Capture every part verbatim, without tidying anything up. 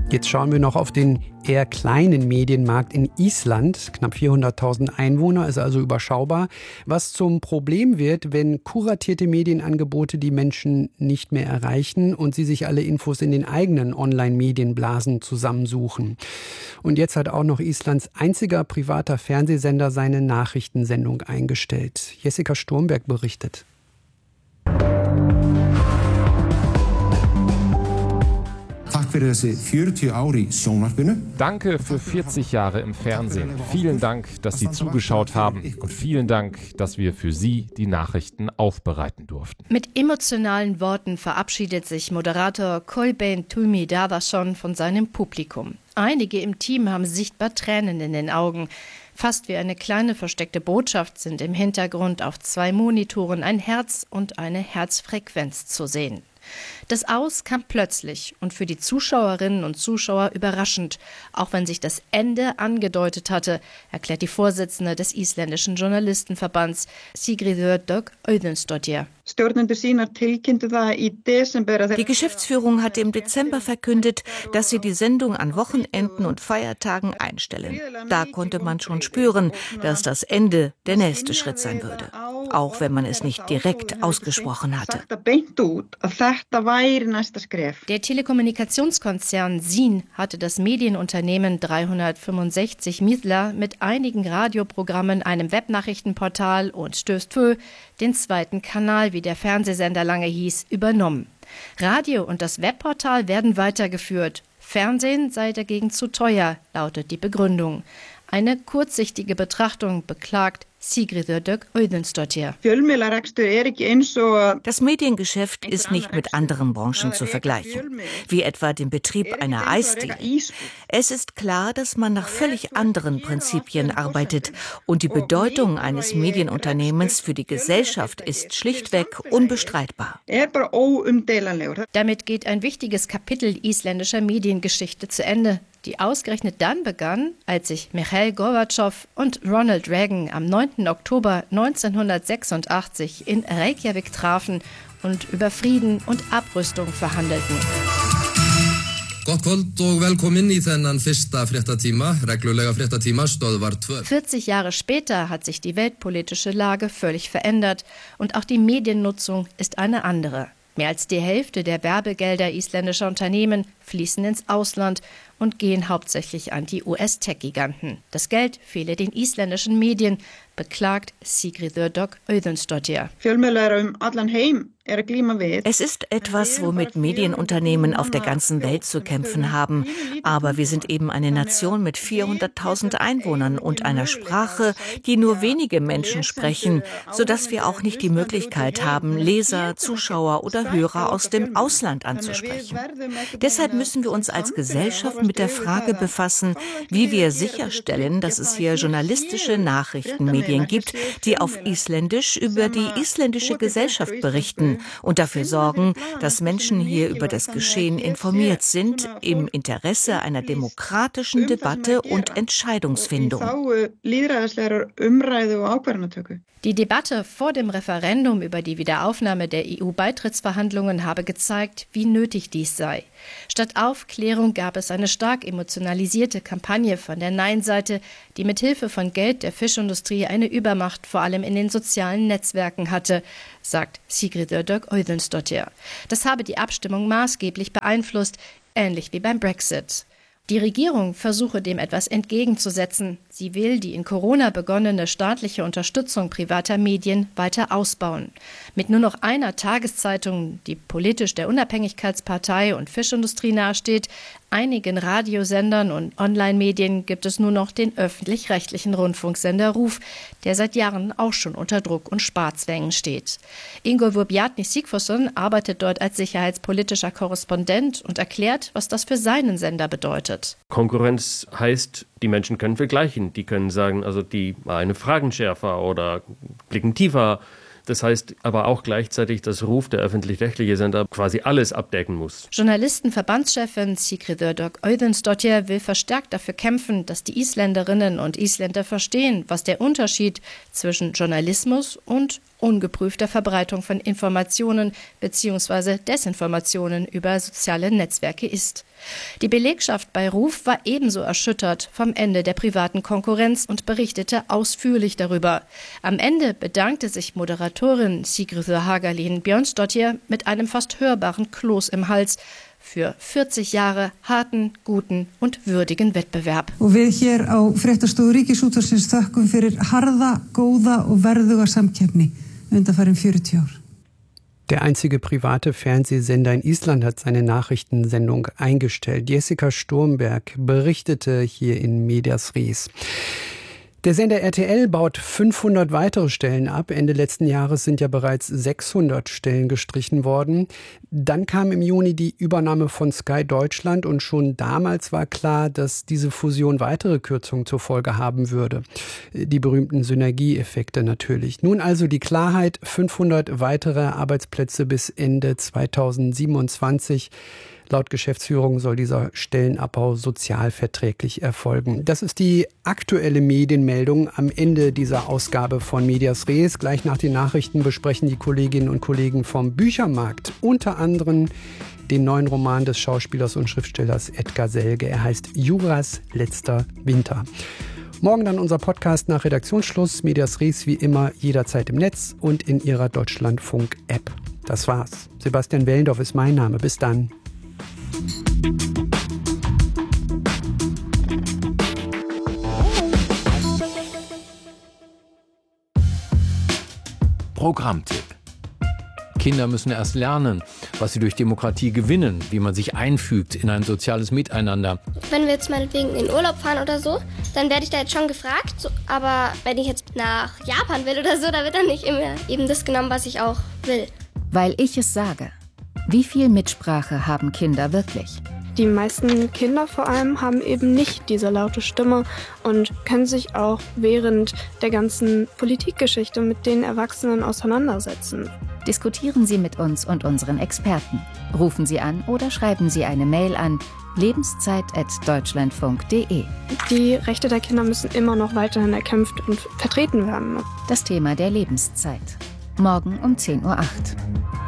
Jetzt schauen wir noch auf den eher kleinen Medienmarkt in Island. Knapp vierhunderttausend Einwohner, ist also überschaubar. Was zum Problem wird, wenn kuratierte Medienangebote die Menschen nicht mehr erreichen und sie sich alle Infos in den eigenen Online-Medienblasen zusammensuchen. Und jetzt hat auch noch Islands einziger privater Fernsehsender seine Nachrichtensendung eingestellt. Jessica Sturmberg berichtet. Danke für vierzig Jahre im Fernsehen. Vielen Dank, dass Sie zugeschaut haben. Und vielen Dank, dass wir für Sie die Nachrichten aufbereiten durften. Mit emotionalen Worten verabschiedet sich Moderator Kolbeinn Tumi Daðason von seinem Publikum. Einige im Team haben sichtbar Tränen in den Augen. Fast wie eine kleine versteckte Botschaft sind im Hintergrund auf zwei Monitoren ein Herz und eine Herzfrequenz zu sehen. Das Aus kam plötzlich und für die Zuschauerinnen und Zuschauer überraschend, auch wenn sich das Ende angedeutet hatte, erklärt die Vorsitzende des isländischen Journalistenverbands Sigríður Dögg Auðunsdóttir. Die Geschäftsführung hatte im Dezember verkündet, dass sie die Sendung an Wochenenden und Feiertagen einstellen. Da konnte man schon spüren, dass das Ende der nächste Schritt sein würde, auch wenn man es nicht direkt ausgesprochen hatte. Der Telekommunikationskonzern Sín hatte das Medienunternehmen dreihundertfünfundsechzig Miðla mit einigen Radioprogrammen, einem Webnachrichtenportal und Stöð tvö, den zweiten Kanal, wie der Fernsehsender lange hieß, übernommen. Radio und das Webportal werden weitergeführt. Fernsehen sei dagegen zu teuer, lautet die Begründung. Eine kurzsichtige Betrachtung, beklagt Sigríður Dögg Auðunsdóttir. Das Mediengeschäft ist nicht mit anderen Branchen zu vergleichen, wie etwa dem Betrieb einer Eisdiele. Es ist klar, dass man nach völlig anderen Prinzipien arbeitet und die Bedeutung eines Medienunternehmens für die Gesellschaft ist schlichtweg unbestreitbar. Damit geht ein wichtiges Kapitel isländischer Mediengeschichte zu Ende, die ausgerechnet dann begann, als sich Michail Gorbatschow und Ronald Reagan am neunten Oktober neunzehnhundertsechsundachtzig in Reykjavik trafen und über Frieden und Abrüstung verhandelten. Gott kvöld og velkomin í þennan fyrsta fréttatíma, reglulega fréttatíma, Stöðvar tvö. vierzig Jahre später hat sich die weltpolitische Lage völlig verändert und auch die Mediennutzung ist eine andere. Mehr als die Hälfte der Werbegelder isländischer Unternehmen fließen ins Ausland und gehen hauptsächlich an die U S-Tech-Giganten. Das Geld fehle den isländischen Medien, beklagt Sigríður Dögg Auðunsdóttir. Es ist etwas, womit Medienunternehmen auf der ganzen Welt zu kämpfen haben. Aber wir sind eben eine Nation mit vierhunderttausend Einwohnern und einer Sprache, die nur wenige Menschen sprechen, sodass wir auch nicht die Möglichkeit haben, Leser, Zuschauer oder Hörer aus dem Ausland anzusprechen. Deshalb müssen wir uns als Gesellschaft mit der Frage befassen, wie wir sicherstellen, dass es hier journalistische Nachrichtenmedien gibt, die auf Isländisch über die isländische Gesellschaft berichten und dafür sorgen, dass Menschen hier über das Geschehen informiert sind, im Interesse einer demokratischen Debatte und Entscheidungsfindung. Die Debatte vor dem Referendum über die Wiederaufnahme der E U-Beitrittsverhandlungen habe gezeigt, wie nötig dies sei. Statt Aufklärung gab es eine stark emotionalisierte Kampagne von der Nein-Seite, die mit Hilfe von Geld der Fischindustrie eine Übermacht vor allem in den sozialen Netzwerken hatte, sagt Sigríður Dögg Auðunsdóttir. Das habe die Abstimmung maßgeblich beeinflusst, ähnlich wie beim Brexit. Die Regierung versuche dem etwas entgegenzusetzen. Sie will die in Corona begonnene staatliche Unterstützung privater Medien weiter ausbauen. Mit nur noch einer Tageszeitung, die politisch der Unabhängigkeitspartei und Fischindustrie nahesteht, einigen Radiosendern und Online-Medien gibt es nur noch den öffentlich-rechtlichen Rundfunksender RÚV, der seit Jahren auch schon unter Druck und Sparzwängen steht. Ingólfur Bjarni Sigfússon arbeitet dort als sicherheitspolitischer Korrespondent und erklärt, was das für seinen Sender bedeutet. Konkurrenz heißt, die Menschen können vergleichen. Die können sagen, also die eine Fragen schärfer oder blicken tiefer. Das heißt aber auch gleichzeitig, dass RÚV, der öffentlich-rechtliche Sender, quasi alles abdecken muss. Journalistenverbandschefin Sigríður Dögg Auðunsdóttir will verstärkt dafür kämpfen, dass die Isländerinnen und Isländer verstehen, was der Unterschied zwischen Journalismus und ungeprüfter Verbreitung von Informationen bzw. Desinformationen über soziale Netzwerke ist. Die Belegschaft bei RUF war ebenso erschüttert vom Ende der privaten Konkurrenz und berichtete ausführlich darüber. Am Ende bedankte sich Moderatorin Sigríður Hagalín Björnsdóttir mit einem fast hörbaren Kloß im Hals für vierzig Jahre harten, guten und würdigen Wettbewerb. Og við hér á Fréttastofu Ríkisútvarpsins þökkum fyrir harða, góða og verðuga samkeppni undanfarin fjörutíu ár. Der einzige private Fernsehsender in Island hat seine Nachrichtensendung eingestellt. Jessica Sturmberg berichtete hier in Medias Res. Der Sender R T L baut fünfhundert weitere Stellen ab. Ende letzten Jahres sind ja bereits sechshundert Stellen gestrichen worden. Dann kam im Juni die Übernahme von Sky Deutschland und schon damals war klar, dass diese Fusion weitere Kürzungen zur Folge haben würde. Die berühmten Synergieeffekte natürlich. Nun also die Klarheit, fünfhundert weitere Arbeitsplätze bis Ende zweitausendsiebenundzwanzig. Laut Geschäftsführung soll dieser Stellenabbau sozialverträglich erfolgen. Das ist die aktuelle Medienmeldung am Ende dieser Ausgabe von Medias Res. Gleich nach den Nachrichten besprechen die Kolleginnen und Kollegen vom Büchermarkt unter anderem den neuen Roman des Schauspielers und Schriftstellers Edgar Selge. Er heißt Juras letzter Winter. Morgen dann unser Podcast nach Redaktionsschluss. Medias Res wie immer jederzeit im Netz und in Ihrer Deutschlandfunk-App. Das war's. Sebastian Wellendorf ist mein Name. Bis dann. Programmtipp. Kinder müssen erst lernen, was sie durch Demokratie gewinnen, wie man sich einfügt in ein soziales Miteinander. Wenn wir jetzt meinetwegen in Urlaub fahren oder so, dann werde ich da jetzt schon gefragt. So, aber wenn ich jetzt nach Japan will oder so, da wird dann nicht immer eben das genommen, was ich auch will. Weil ich es sage. Wie viel Mitsprache haben Kinder wirklich? Die meisten Kinder vor allem haben eben nicht diese laute Stimme und können sich auch während der ganzen Politikgeschichte mit den Erwachsenen auseinandersetzen. Diskutieren Sie mit uns und unseren Experten. Rufen Sie an oder schreiben Sie eine Mail an lebenszeit at deutschlandfunk punkt de. Die Rechte der Kinder müssen immer noch weiterhin erkämpft und vertreten werden. Das Thema der Lebenszeit. Morgen um zehn Uhr acht.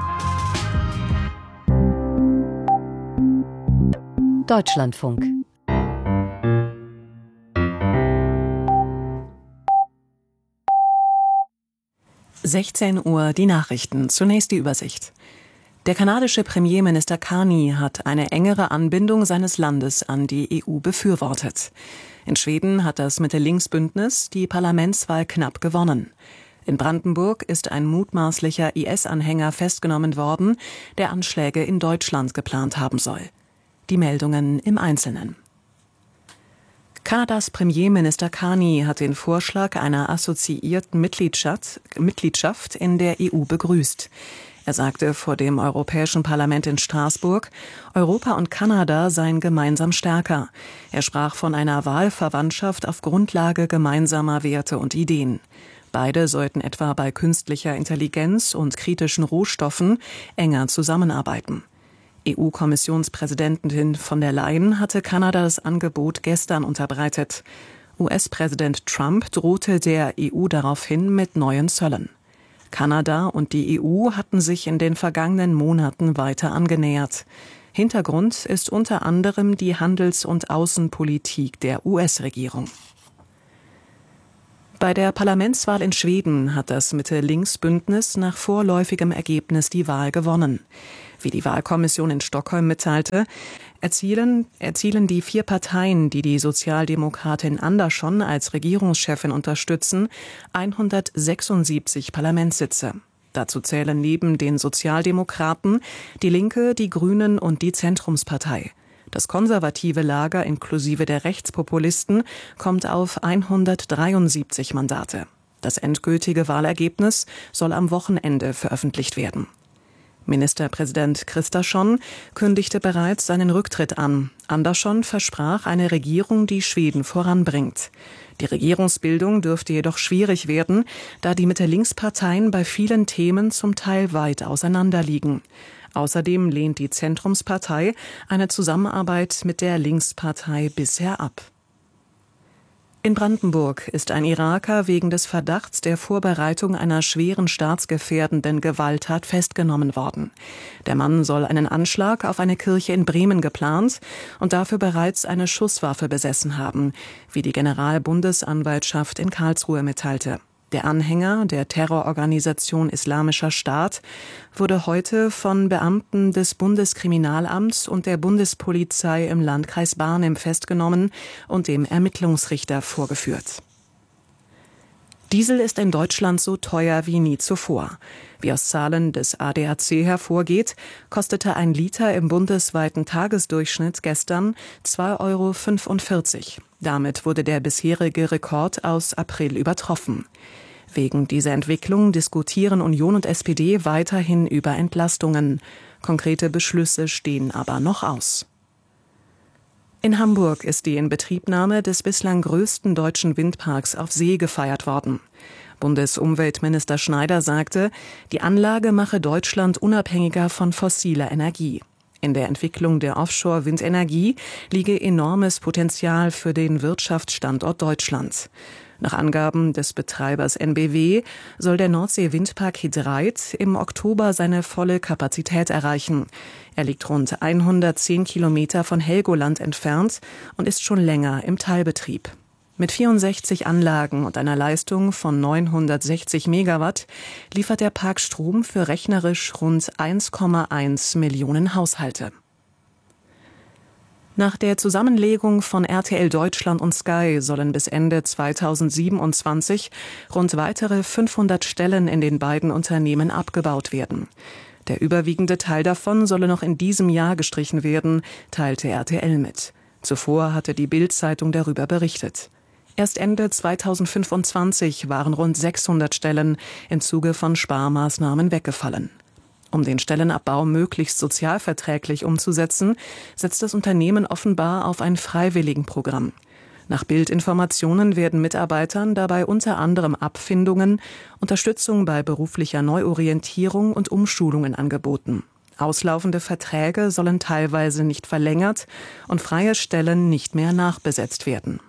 Deutschlandfunk. sechzehn Uhr die Nachrichten. Zunächst die Übersicht. Der kanadische Premierminister Carney hat eine engere Anbindung seines Landes an die E U befürwortet. In Schweden hat das Mitte-Links-Bündnis die Parlamentswahl knapp gewonnen. In Brandenburg ist ein mutmaßlicher I S-Anhänger festgenommen worden, der Anschläge in Deutschland geplant haben soll. Die Meldungen im Einzelnen. Kanadas Premierminister Carney hat den Vorschlag einer assoziierten Mitgliedschaft, Mitgliedschaft in der E U begrüßt. Er sagte vor dem Europäischen Parlament in Straßburg, Europa und Kanada seien gemeinsam stärker. Er sprach von einer Wahlverwandtschaft auf Grundlage gemeinsamer Werte und Ideen. Beide sollten etwa bei künstlicher Intelligenz und kritischen Rohstoffen enger zusammenarbeiten. E U-Kommissionspräsidentin von der Leyen hatte Kanada das Angebot gestern unterbreitet. U S-Präsident Trump drohte der E U daraufhin mit neuen Zöllen. Kanada und die E U hatten sich in den vergangenen Monaten weiter angenähert. Hintergrund ist unter anderem die Handels- und Außenpolitik der U S-Regierung. Bei der Parlamentswahl in Schweden hat das Mitte-Links-Bündnis nach vorläufigem Ergebnis die Wahl gewonnen. Wie die Wahlkommission in Stockholm mitteilte, erzielen, erzielen die vier Parteien, die die Sozialdemokratin Andersson als Regierungschefin unterstützen, hundertsechsundsiebzig Parlamentssitze. Dazu zählen neben den Sozialdemokraten die Linke, die Grünen und die Zentrumspartei. Das konservative Lager inklusive der Rechtspopulisten kommt auf hundertdreiundsiebzig Mandate. Das endgültige Wahlergebnis soll am Wochenende veröffentlicht werden. Ministerpräsident Kristersson kündigte bereits seinen Rücktritt an. Andersson versprach eine Regierung, die Schweden voranbringt. Die Regierungsbildung dürfte jedoch schwierig werden, da die Mitte-Links-Parteien bei vielen Themen zum Teil weit auseinanderliegen. Außerdem lehnt die Zentrumspartei eine Zusammenarbeit mit der Linkspartei bisher ab. In Brandenburg ist ein Iraker wegen des Verdachts der Vorbereitung einer schweren staatsgefährdenden Gewalttat festgenommen worden. Der Mann soll einen Anschlag auf eine Kirche in Bremen geplant und dafür bereits eine Schusswaffe besessen haben, wie die Generalbundesanwaltschaft in Karlsruhe mitteilte. Der Anhänger der Terrororganisation Islamischer Staat wurde heute von Beamten des Bundeskriminalamts und der Bundespolizei im Landkreis Barnim festgenommen und dem Ermittlungsrichter vorgeführt. Diesel ist in Deutschland so teuer wie nie zuvor. Wie aus Zahlen des A D A C hervorgeht, kostete ein Liter im bundesweiten Tagesdurchschnitt gestern zwei Euro fünfundvierzig. Damit wurde der bisherige Rekord aus April übertroffen. Wegen dieser Entwicklung diskutieren Union und S P D weiterhin über Entlastungen. Konkrete Beschlüsse stehen aber noch aus. In Hamburg ist die Inbetriebnahme des bislang größten deutschen Windparks auf See gefeiert worden. Bundesumweltminister Schneider sagte, die Anlage mache Deutschland unabhängiger von fossiler Energie. In der Entwicklung der Offshore-Windenergie liege enormes Potenzial für den Wirtschaftsstandort Deutschland. Nach Angaben des Betreibers N B W soll der Nordsee-Windpark He Dreiht im Oktober seine volle Kapazität erreichen. Er liegt rund hundertzehn Kilometer von Helgoland entfernt und ist schon länger im Teilbetrieb. Mit vierundsechzig Anlagen und einer Leistung von neunhundertsechzig Megawatt liefert der Park Strom für rechnerisch rund eins Komma eins Millionen Haushalte. Nach der Zusammenlegung von R T L Deutschland und Sky sollen bis Ende zweitausendsiebenundzwanzig rund weitere fünfhundert Stellen in den beiden Unternehmen abgebaut werden. Der überwiegende Teil davon solle noch in diesem Jahr gestrichen werden, teilte R T L mit. Zuvor hatte die Bild-Zeitung darüber berichtet. Erst Ende zweitausendfünfundzwanzig waren rund sechshundert Stellen im Zuge von Sparmaßnahmen weggefallen. Um den Stellenabbau möglichst sozialverträglich umzusetzen, setzt das Unternehmen offenbar auf ein Freiwilligenprogramm. Nach Bildinformationen werden Mitarbeitern dabei unter anderem Abfindungen, Unterstützung bei beruflicher Neuorientierung und Umschulungen angeboten. Auslaufende Verträge sollen teilweise nicht verlängert und freie Stellen nicht mehr nachbesetzt werden.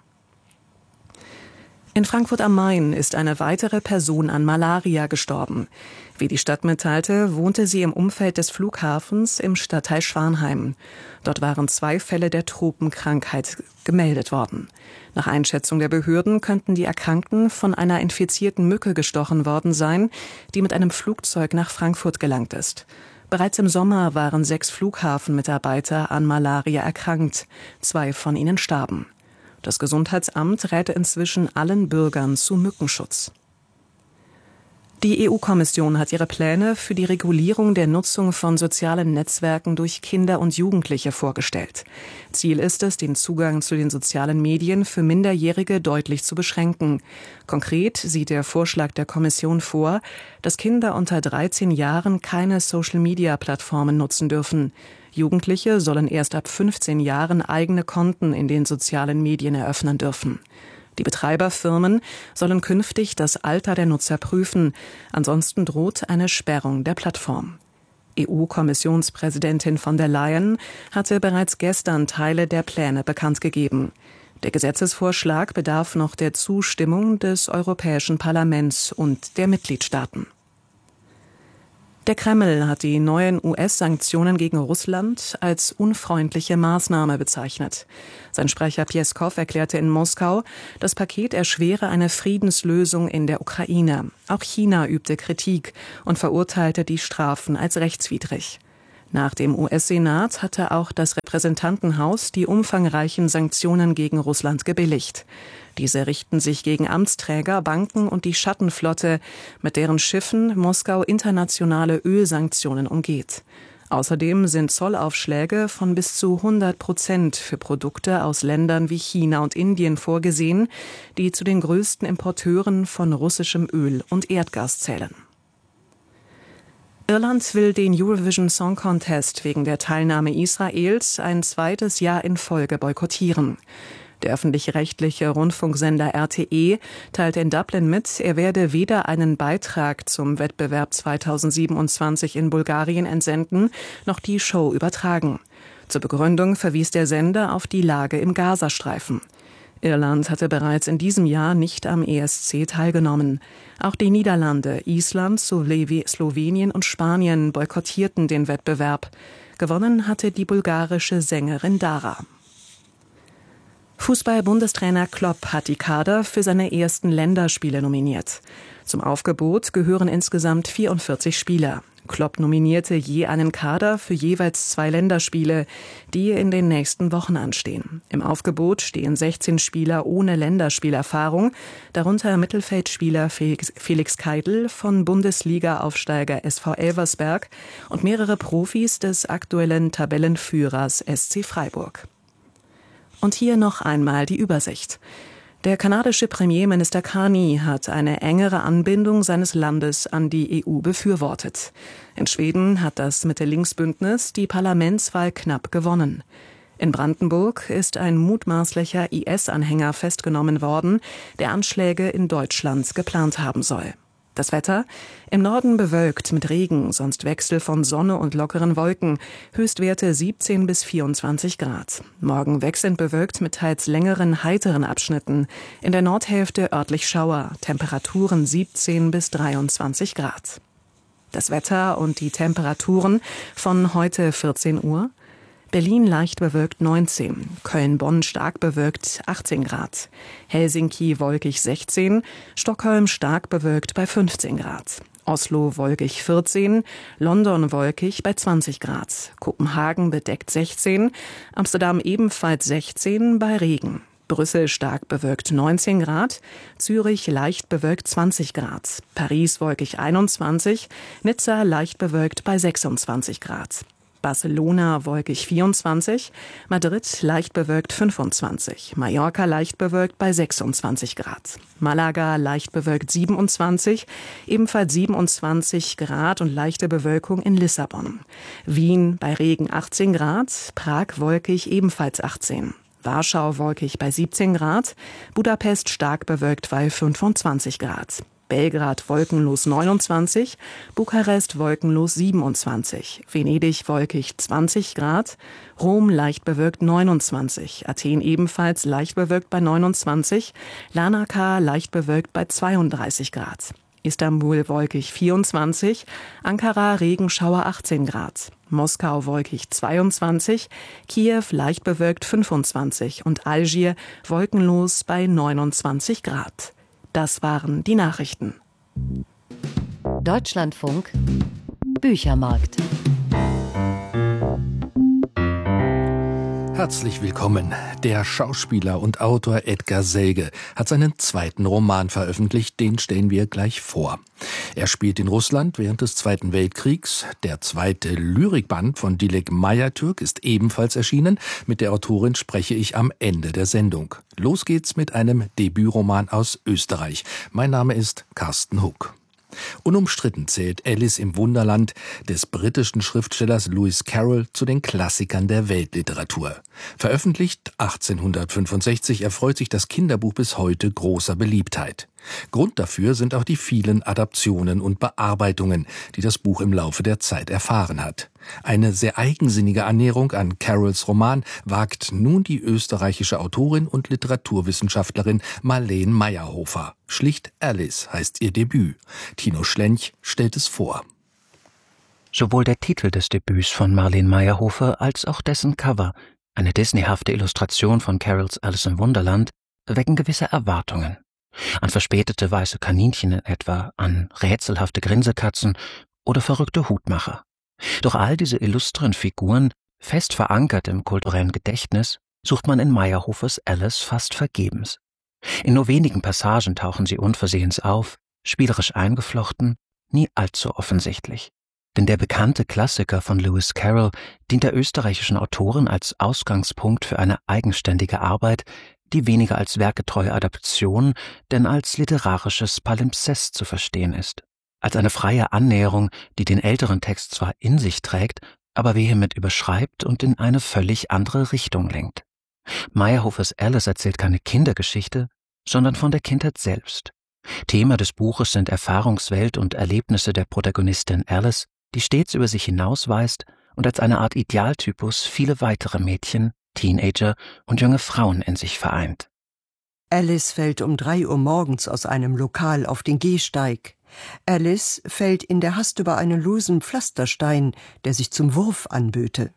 In Frankfurt am Main ist eine weitere Person an Malaria gestorben. Wie die Stadt mitteilte, wohnte sie im Umfeld des Flughafens im Stadtteil Schwanheim. Dort waren zwei Fälle der Tropenkrankheit gemeldet worden. Nach Einschätzung der Behörden könnten die Erkrankten von einer infizierten Mücke gestochen worden sein, die mit einem Flugzeug nach Frankfurt gelangt ist. Bereits im Sommer waren sechs Flughafenmitarbeiter an Malaria erkrankt. Zwei von ihnen starben. Das Gesundheitsamt räte inzwischen allen Bürgern zu Mückenschutz. Die E U-Kommission hat ihre Pläne für die Regulierung der Nutzung von sozialen Netzwerken durch Kinder und Jugendliche vorgestellt. Ziel ist es, den Zugang zu den sozialen Medien für Minderjährige deutlich zu beschränken. Konkret sieht der Vorschlag der Kommission vor, dass Kinder unter dreizehn Jahren keine Social-Media-Plattformen nutzen dürfen. Jugendliche sollen erst ab fünfzehn Jahren eigene Konten in den sozialen Medien eröffnen dürfen. Die Betreiberfirmen sollen künftig das Alter der Nutzer prüfen, ansonsten droht eine Sperrung der Plattform. E U-Kommissionspräsidentin von der Leyen hatte bereits gestern Teile der Pläne bekannt gegeben. Der Gesetzesvorschlag bedarf noch der Zustimmung des Europäischen Parlaments und der Mitgliedstaaten. Der Kreml hat die neuen U S-Sanktionen gegen Russland als unfreundliche Maßnahme bezeichnet. Sein Sprecher Pjeskow erklärte in Moskau, das Paket erschwere eine Friedenslösung in der Ukraine. Auch China übte Kritik und verurteilte die Strafen als rechtswidrig. Nach dem U S-Senat hatte auch das Repräsentantenhaus die umfangreichen Sanktionen gegen Russland gebilligt. Diese richten sich gegen Amtsträger, Banken und die Schattenflotte, mit deren Schiffen Moskau internationale Ölsanktionen umgeht. Außerdem sind Zollaufschläge von bis zu hundert Prozent für Produkte aus Ländern wie China und Indien vorgesehen, die zu den größten Importeuren von russischem Öl und Erdgas zählen. Irland will den Eurovision Song Contest wegen der Teilnahme Israels ein zweites Jahr in Folge boykottieren. Der öffentlich-rechtliche Rundfunksender R T E teilte in Dublin mit, er werde weder einen Beitrag zum Wettbewerb zweitausendsiebenundzwanzig in Bulgarien entsenden, noch die Show übertragen. Zur Begründung verwies der Sender auf die Lage im Gazastreifen. Irland hatte bereits in diesem Jahr nicht am E S C teilgenommen. Auch die Niederlande, Island, Slowenien und Spanien boykottierten den Wettbewerb. Gewonnen hatte die bulgarische Sängerin Dara. Fußball-Bundestrainer Klopp hat die Kader für seine ersten Länderspiele nominiert. Zum Aufgebot gehören insgesamt vierundvierzig Spieler. Klopp nominierte je einen Kader für jeweils zwei Länderspiele, die in den nächsten Wochen anstehen. Im Aufgebot stehen sechzehn Spieler ohne Länderspielerfahrung, darunter Mittelfeldspieler Felix, Felix Keidl von Bundesliga-Aufsteiger S V Elversberg und mehrere Profis des aktuellen Tabellenführers S C Freiburg. Und hier noch einmal die Übersicht. Der kanadische Premierminister Carney hat eine engere Anbindung seines Landes an die E U befürwortet. In Schweden hat das Mitte-Links-Bündnis die Parlamentswahl knapp gewonnen. In Brandenburg ist ein mutmaßlicher I S-Anhänger festgenommen worden, der Anschläge in Deutschland geplant haben soll. Das Wetter? Im Norden bewölkt mit Regen, sonst Wechsel von Sonne und lockeren Wolken. Höchstwerte siebzehn bis vierundzwanzig Grad. Morgen wechselnd bewölkt mit teils längeren, heiteren Abschnitten. In der Nordhälfte örtlich Schauer. Temperaturen siebzehn bis dreiundzwanzig Grad. Das Wetter und die Temperaturen von heute vierzehn Uhr. Berlin leicht bewölkt neunzehn, Köln-Bonn stark bewölkt achtzehn Grad, Helsinki wolkig sechzehn, Stockholm stark bewölkt bei fünfzehn Grad, Oslo wolkig vierzehn, London wolkig bei zwanzig Grad, Kopenhagen bedeckt sechzehn, Amsterdam ebenfalls sechzehn bei Regen. Brüssel stark bewölkt neunzehn Grad, Zürich leicht bewölkt zwanzig Grad, Paris wolkig einundzwanzig, Nizza leicht bewölkt bei sechsundzwanzig Grad. Barcelona wolkig vierundzwanzig, Madrid leicht bewölkt fünfundzwanzig, Mallorca leicht bewölkt bei sechsundzwanzig Grad, Malaga leicht bewölkt siebenundzwanzig, ebenfalls siebenundzwanzig Grad und leichte Bewölkung in Lissabon, Wien bei Regen achtzehn Grad, Prag wolkig ebenfalls achtzehn, Warschau wolkig bei siebzehn Grad, Budapest stark bewölkt bei fünfundzwanzig Grad. Belgrad wolkenlos neunundzwanzig, Bukarest wolkenlos siebenundzwanzig, Venedig wolkig zwanzig Grad, Rom leicht bewölkt neunundzwanzig, Athen ebenfalls leicht bewölkt bei neunundzwanzig, Larnaca leicht bewölkt bei zweiunddreißig Grad, Istanbul wolkig vierundzwanzig, Ankara Regenschauer achtzehn Grad, Moskau wolkig zweiundzwanzig, Kiew leicht bewölkt fünfundzwanzig und Algier wolkenlos bei neunundzwanzig Grad. Das waren die Nachrichten. Deutschlandfunk Büchermarkt. Herzlich willkommen. Der Schauspieler und Autor Edgar Selge hat seinen zweiten Roman veröffentlicht, den stellen wir gleich vor. Er spielt in Russland während des Zweiten Weltkriegs. Der zweite Lyrikband von Dilek Mayatürk ist ebenfalls erschienen. Mit der Autorin spreche ich am Ende der Sendung. Los geht's mit einem Debütroman aus Österreich. Mein Name ist Carsten Huck. Unumstritten zählt Alice im Wunderland des britischen Schriftstellers Lewis Carroll zu den Klassikern der Weltliteratur. Veröffentlicht achtzehnhundertfünfundsechzig erfreut sich das Kinderbuch bis heute großer Beliebtheit. Grund dafür sind auch die vielen Adaptionen und Bearbeitungen, die das Buch im Laufe der Zeit erfahren hat. Eine sehr eigensinnige Annäherung an Carrolls Roman wagt nun die österreichische Autorin und Literaturwissenschaftlerin Marleen Meyerhofer. Schlicht Alice heißt ihr Debüt. Tino Schlench stellt es vor. Sowohl der Titel des Debüts von Marleen Meyerhofer als auch dessen Cover, eine disneyhafte Illustration von Carrolls Alice im Wunderland, wecken gewisse Erwartungen. An verspätete weiße Kaninchen in etwa, an rätselhafte Grinsekatzen oder verrückte Hutmacher. Doch all diese illustren Figuren, fest verankert im kulturellen Gedächtnis, sucht man in Meyerhofers Alice fast vergebens. In nur wenigen Passagen tauchen sie unversehens auf, spielerisch eingeflochten, nie allzu offensichtlich. Denn der bekannte Klassiker von Lewis Carroll dient der österreichischen Autorin als Ausgangspunkt für eine eigenständige Arbeit, die weniger als werketreue Adaption, denn als literarisches Palimpsest zu verstehen ist. Als eine freie Annäherung, die den älteren Text zwar in sich trägt, aber vehement überschreibt und in eine völlig andere Richtung lenkt. Meyerhofers Alice erzählt keine Kindergeschichte, sondern von der Kindheit selbst. Thema des Buches sind Erfahrungswelt und Erlebnisse der Protagonistin Alice, die stets über sich hinausweist und als eine Art Idealtypus viele weitere Mädchen, Teenager und junge Frauen in sich vereint. Alice fällt um drei Uhr morgens aus einem Lokal auf den Gehsteig. Alice fällt in der Hast über einen losen Pflasterstein, der sich zum Wurf anböte.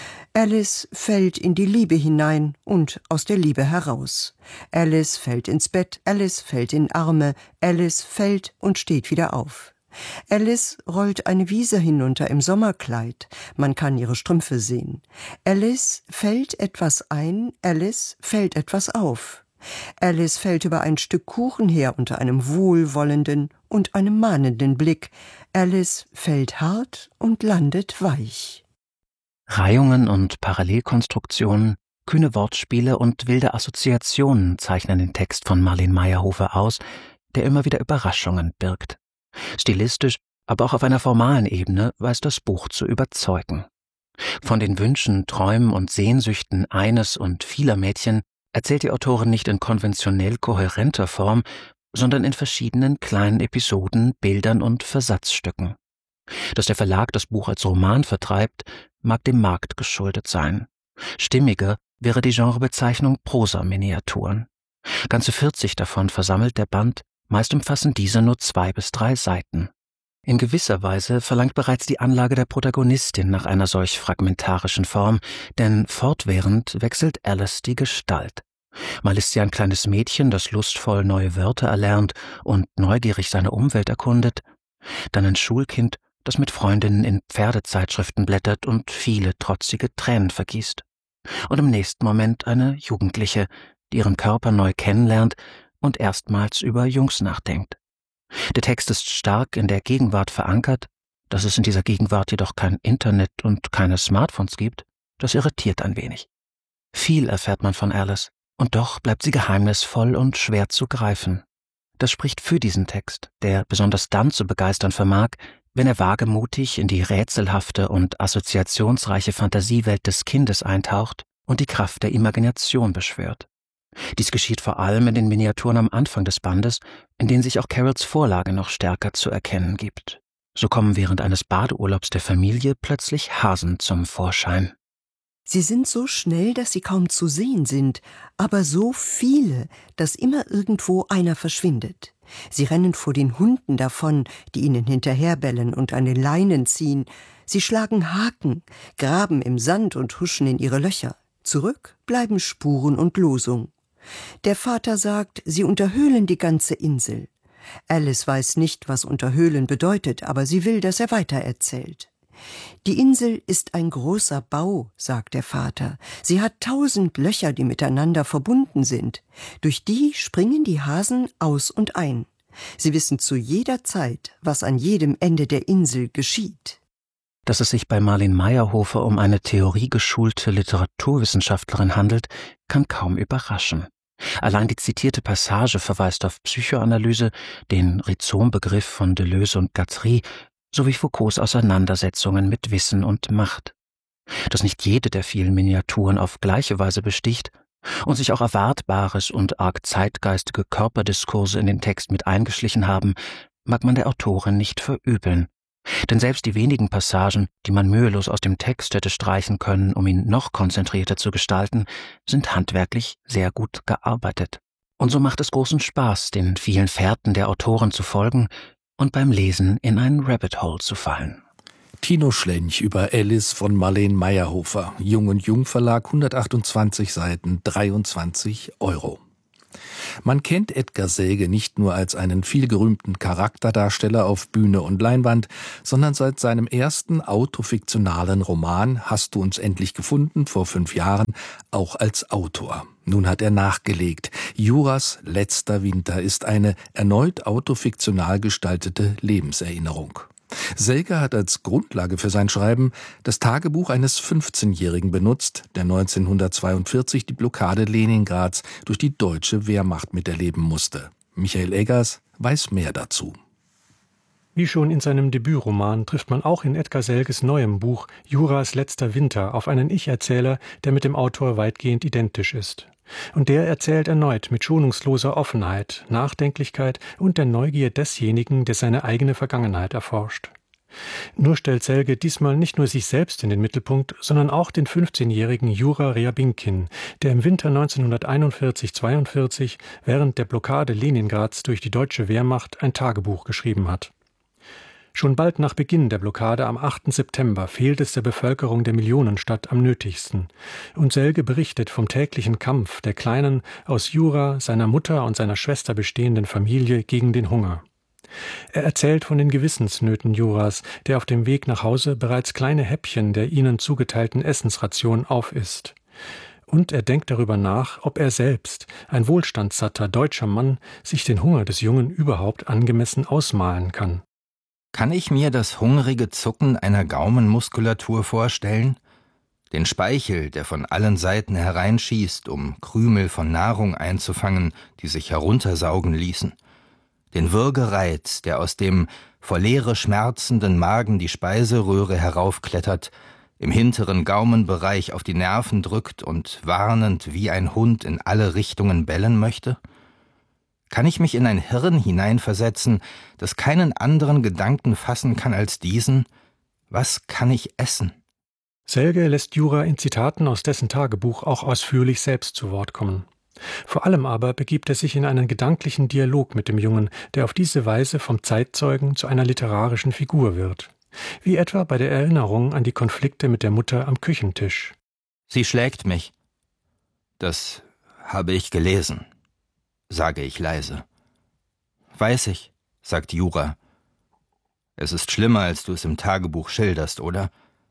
Alice fällt in die Liebe hinein und aus der Liebe heraus. Alice fällt ins Bett, Alice fällt in Arme, Alice fällt und steht wieder auf. Alice rollt eine Wiese hinunter im Sommerkleid, man kann ihre Strümpfe sehen. Alice fällt etwas ein, Alice fällt etwas auf. Alice fällt über ein Stück Kuchen her unter einem wohlwollenden und einem mahnenden Blick. Alice fällt hart und landet weich. Reihungen und Parallelkonstruktionen, kühne Wortspiele und wilde Assoziationen zeichnen den Text von Marleen Meyerhofer aus, der immer wieder Überraschungen birgt. Stilistisch, aber auch auf einer formalen Ebene weiß das Buch zu überzeugen. Von den Wünschen, Träumen und Sehnsüchten eines und vieler Mädchen erzählt die Autorin nicht in konventionell kohärenter Form, sondern in verschiedenen kleinen Episoden, Bildern und Versatzstücken. Dass der Verlag das Buch als Roman vertreibt, mag dem Markt geschuldet sein. Stimmiger wäre die Genrebezeichnung Prosa-Miniaturen. Ganze vierzig davon versammelt der Band, meist umfassen diese nur zwei bis drei Seiten. In gewisser Weise verlangt bereits die Anlage der Protagonistin nach einer solch fragmentarischen Form, denn fortwährend wechselt Alice die Gestalt. Mal ist sie ein kleines Mädchen, das lustvoll neue Wörter erlernt und neugierig seine Umwelt erkundet, dann ein Schulkind, das mit Freundinnen in Pferdezeitschriften blättert und viele trotzige Tränen vergießt. Und im nächsten Moment eine Jugendliche, die ihren Körper neu kennenlernt und erstmals über Jungs nachdenkt. Der Text ist stark in der Gegenwart verankert, dass es in dieser Gegenwart jedoch kein Internet und keine Smartphones gibt, das irritiert ein wenig. Viel erfährt man von Alice, und doch bleibt sie geheimnisvoll und schwer zu greifen. Das spricht für diesen Text, der besonders dann zu begeistern vermag, wenn er wagemutig in die rätselhafte und assoziationsreiche Fantasiewelt des Kindes eintaucht und die Kraft der Imagination beschwört. Dies geschieht vor allem in den Miniaturen am Anfang des Bandes, in denen sich auch Carols Vorlage noch stärker zu erkennen gibt. So kommen während eines Badeurlaubs der Familie plötzlich Hasen zum Vorschein. Sie sind so schnell, dass sie kaum zu sehen sind, aber so viele, dass immer irgendwo einer verschwindet. Sie rennen vor den Hunden davon, die ihnen hinterherbellen und an den Leinen ziehen. Sie schlagen Haken, graben im Sand und huschen in ihre Löcher. Zurück bleiben Spuren und Losung. Der Vater sagt, sie unterhöhlen die ganze Insel. Alice weiß nicht, was unterhöhlen bedeutet, aber sie will, dass er weitererzählt. Die Insel ist ein großer Bau, sagt der Vater. Sie hat tausend Löcher, die miteinander verbunden sind. Durch die springen die Hasen aus und ein. Sie wissen zu jeder Zeit, was an jedem Ende der Insel geschieht. Dass es sich bei Marleen Meyerhofer um eine theoriegeschulte Literaturwissenschaftlerin handelt, kann kaum überraschen. Allein die zitierte Passage verweist auf Psychoanalyse, den Rhizom-Begriff von Deleuze und Guattari, sowie Foucaults Auseinandersetzungen mit Wissen und Macht. Dass nicht jede der vielen Miniaturen auf gleiche Weise besticht und sich auch erwartbares und arg zeitgeistige Körperdiskurse in den Text mit eingeschlichen haben, mag man der Autorin nicht verübeln. Denn selbst die wenigen Passagen, die man mühelos aus dem Text hätte streichen können, um ihn noch konzentrierter zu gestalten, sind handwerklich sehr gut gearbeitet. Und so macht es großen Spaß, den vielen Fährten der Autorin zu folgen und beim Lesen in ein Rabbit Hole zu fallen. Tino Schlench über Alice von Marleen Meyerhofer, Jung und Jung Verlag, hundertachtundzwanzig Seiten, dreiundzwanzig Euro. Man kennt Edgar Selge nicht nur als einen vielgerühmten Charakterdarsteller auf Bühne und Leinwand, sondern seit seinem ersten autofiktionalen Roman Hast du uns endlich gefunden vor fünf Jahren auch als Autor. Nun hat er nachgelegt. Juras letzter Winter ist eine erneut autofiktional gestaltete Lebenserinnerung. Selge hat als Grundlage für sein Schreiben das Tagebuch eines fünfzehnjährigen benutzt, der neunzehnhundertzweiundvierzig die Blockade Leningrads durch die deutsche Wehrmacht miterleben musste. Michael Eggers weiß mehr dazu. Wie schon in seinem Debütroman trifft man auch in Edgar Selges neuem Buch Juras letzter Winter auf einen Ich-Erzähler, der mit dem Autor weitgehend identisch ist. Und der erzählt erneut mit schonungsloser Offenheit, Nachdenklichkeit und der Neugier desjenigen, der seine eigene Vergangenheit erforscht. Nur stellt Selge diesmal nicht nur sich selbst in den Mittelpunkt, sondern auch den fünfzehnjährigen Jura Ryabinkin, der im Winter neunzehnhunderteinundvierzig zweiundvierzig während der Blockade Leningrads durch die deutsche Wehrmacht ein Tagebuch geschrieben hat. Schon bald nach Beginn der Blockade am achten September fehlt es der Bevölkerung der Millionenstadt am nötigsten. Und Selge berichtet vom täglichen Kampf der kleinen, aus Jura, seiner Mutter und seiner Schwester bestehenden Familie gegen den Hunger. Er erzählt von den Gewissensnöten Juras, der auf dem Weg nach Hause bereits kleine Häppchen der ihnen zugeteilten Essensration aufisst. Und er denkt darüber nach, ob er selbst, ein wohlstandssatter deutscher Mann, sich den Hunger des Jungen überhaupt angemessen ausmalen kann. Kann ich mir das hungrige Zucken einer Gaumenmuskulatur vorstellen? Den Speichel, der von allen Seiten hereinschießt, um Krümel von Nahrung einzufangen, die sich heruntersaugen ließen? Den Würgereiz, der aus dem vor Leere schmerzenden Magen die Speiseröhre heraufklettert, im hinteren Gaumenbereich auf die Nerven drückt und warnend wie ein Hund in alle Richtungen bellen möchte? Kann ich mich in ein Hirn hineinversetzen, das keinen anderen Gedanken fassen kann als diesen? Was kann ich essen? Selge lässt Jura in Zitaten aus dessen Tagebuch auch ausführlich selbst zu Wort kommen. Vor allem aber begibt er sich in einen gedanklichen Dialog mit dem Jungen, der auf diese Weise vom Zeitzeugen zu einer literarischen Figur wird. Wie etwa bei der Erinnerung an die Konflikte mit der Mutter am Küchentisch. Sie schlägt mich. Das habe ich gelesen, sage ich leise. Weiß ich, sagt Jura. Es ist schlimmer, als du es im Tagebuch schilderst, oder?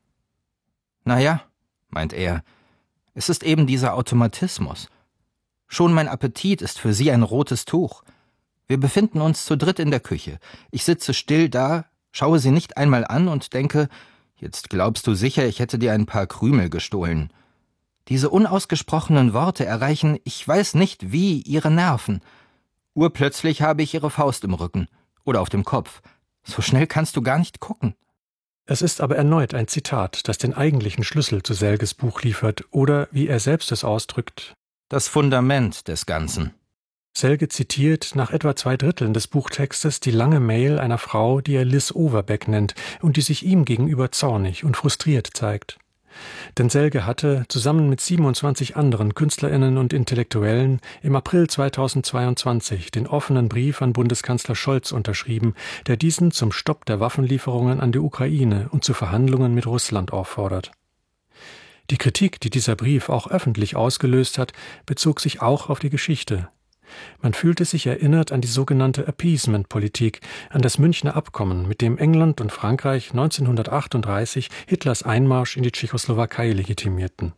Na ja, meint er, es ist eben dieser Automatismus. Schon mein Appetit ist für sie ein rotes Tuch. Wir befinden uns zu dritt in der Küche. Ich sitze still da, schaue sie nicht einmal an und denke, jetzt glaubst du sicher, ich hätte dir ein paar Krümel gestohlen. Diese unausgesprochenen Worte erreichen, ich weiß nicht wie, ihre Nerven. Urplötzlich habe ich ihre Faust im Rücken oder auf dem Kopf. So schnell kannst du gar nicht gucken. Es ist aber erneut ein Zitat, das den eigentlichen Schlüssel zu Selges Buch liefert oder, wie er selbst es ausdrückt, das Fundament des Ganzen. Selge zitiert nach etwa zwei Dritteln des Buchtextes die lange Mail einer Frau, die er Liz Overbeck nennt und die sich ihm gegenüber zornig und frustriert zeigt. Denn Selge hatte, zusammen mit siebenundzwanzig anderen KünstlerInnen und Intellektuellen, im April zweitausendzweiundzwanzig den offenen Brief an Bundeskanzler Scholz unterschrieben, der diesen zum Stopp der Waffenlieferungen an die Ukraine und zu Verhandlungen mit Russland auffordert. Die Kritik, die dieser Brief auch öffentlich ausgelöst hat, bezog sich auch auf die Geschichte. Man fühlte sich erinnert an die sogenannte Appeasement-Politik, an das Münchner Abkommen, mit dem England und Frankreich neunzehnhundertachtunddreißig Hitlers Einmarsch in die Tschechoslowakei legitimierten.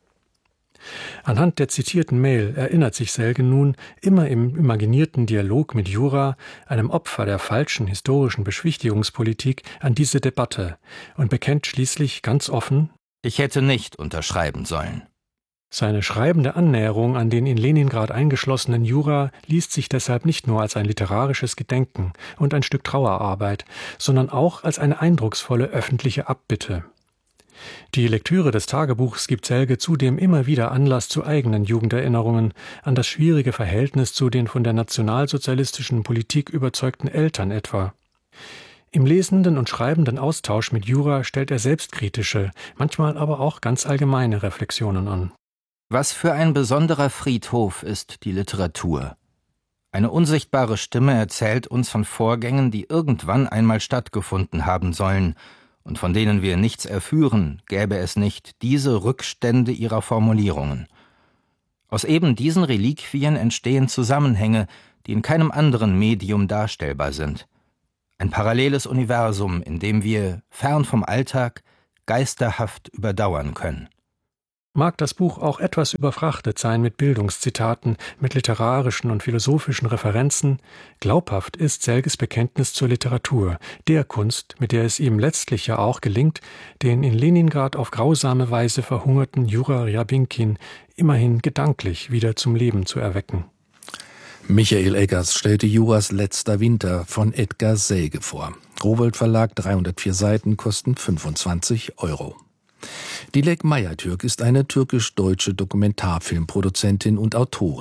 Anhand der zitierten Mail erinnert sich Selge nun immer im imaginierten Dialog mit Jura, einem Opfer der falschen historischen Beschwichtigungspolitik, an diese Debatte und bekennt schließlich ganz offen: Ich hätte nicht unterschreiben sollen. Seine schreibende Annäherung an den in Leningrad eingeschlossenen Jura liest sich deshalb nicht nur als ein literarisches Gedenken und ein Stück Trauerarbeit, sondern auch als eine eindrucksvolle öffentliche Abbitte. Die Lektüre des Tagebuchs gibt Selge zudem immer wieder Anlass zu eigenen Jugenderinnerungen an das schwierige Verhältnis zu den von der nationalsozialistischen Politik überzeugten Eltern etwa. Im lesenden und schreibenden Austausch mit Jura stellt er selbstkritische, manchmal aber auch ganz allgemeine Reflexionen an. Was für ein besonderer Friedhof ist die Literatur. Eine unsichtbare Stimme erzählt uns von Vorgängen, die irgendwann einmal stattgefunden haben sollen und von denen wir nichts erführen, gäbe es nicht diese Rückstände ihrer Formulierungen. Aus eben diesen Reliquien entstehen Zusammenhänge, die in keinem anderen Medium darstellbar sind. Ein paralleles Universum, in dem wir, fern vom Alltag, geisterhaft überdauern können. Mag das Buch auch etwas überfrachtet sein mit Bildungszitaten, mit literarischen und philosophischen Referenzen, glaubhaft ist Selges Bekenntnis zur Literatur, der Kunst, mit der es ihm letztlich ja auch gelingt, den in Leningrad auf grausame Weise verhungerten Jura Ryabinkin immerhin gedanklich wieder zum Leben zu erwecken. Michael Eggers stellte Juras Letzter Winter von Edgar Selge vor. Rowohlt Verlag, dreihundertvier Seiten, kosten fünfundzwanzig Euro. Dilek Mayatürk ist eine türkisch-deutsche Dokumentarfilmproduzentin und Autorin.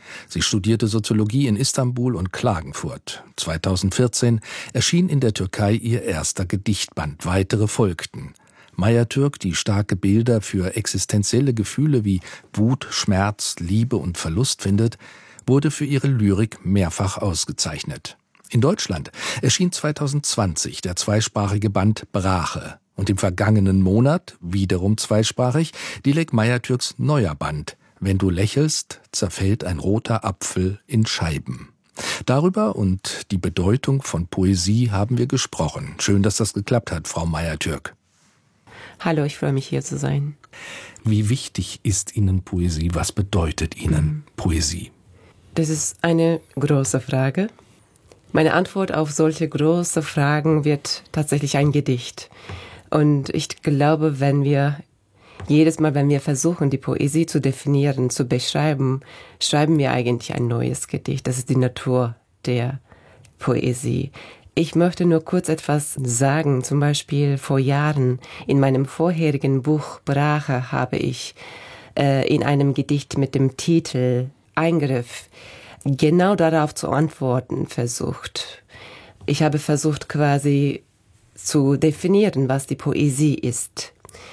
Sie studierte Soziologie in Istanbul und Klagenfurt. zweitausendvierzehn erschien in der Türkei ihr erster Gedichtband. Weitere folgten. Meyertürk, die starke Bilder für existenzielle Gefühle wie Wut, Schmerz, Liebe und Verlust findet, wurde für ihre Lyrik mehrfach ausgezeichnet. In Deutschland erschien zweitausendzwanzig der zweisprachige Band Brache und im vergangenen Monat, wiederum zweisprachig, Dilek Meyertürks neuer Band Wenn du lächelst, zerfällt ein roter Apfel in Scheiben. Darüber und die Bedeutung von Poesie haben wir gesprochen. Schön, dass das geklappt hat, Frau Meyertürk. Hallo, ich freue mich, hier zu sein. Wie wichtig ist Ihnen Poesie? Was bedeutet Ihnen mhm. Poesie? Das ist eine große Frage. Meine Antwort auf solche große Fragen wird tatsächlich ein Gedicht. Und ich glaube, wenn wir jedes Mal, wenn wir versuchen, die Poesie zu definieren, zu beschreiben, schreiben wir eigentlich ein neues Gedicht. Das ist die Natur der Poesie. Ich möchte nur kurz etwas sagen. Zum Beispiel vor Jahren in meinem vorherigen Buch Brache habe ich äh, in einem Gedicht mit dem Titel Eingriff genau darauf zu antworten versucht. Ich habe versucht quasi zu definieren, was die Poesie ist.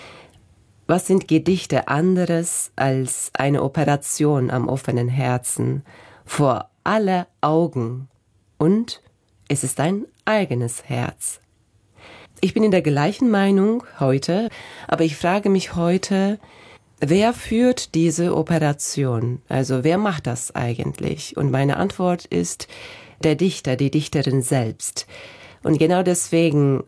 Was sind Gedichte anderes als eine Operation am offenen Herzen vor aller Augen? Und es ist ein eigenes Herz. Ich bin in der gleichen Meinung heute, aber ich frage mich heute, wer führt diese Operation? Also wer macht das eigentlich? Und meine Antwort ist der Dichter, die Dichterin selbst. Und genau deswegen,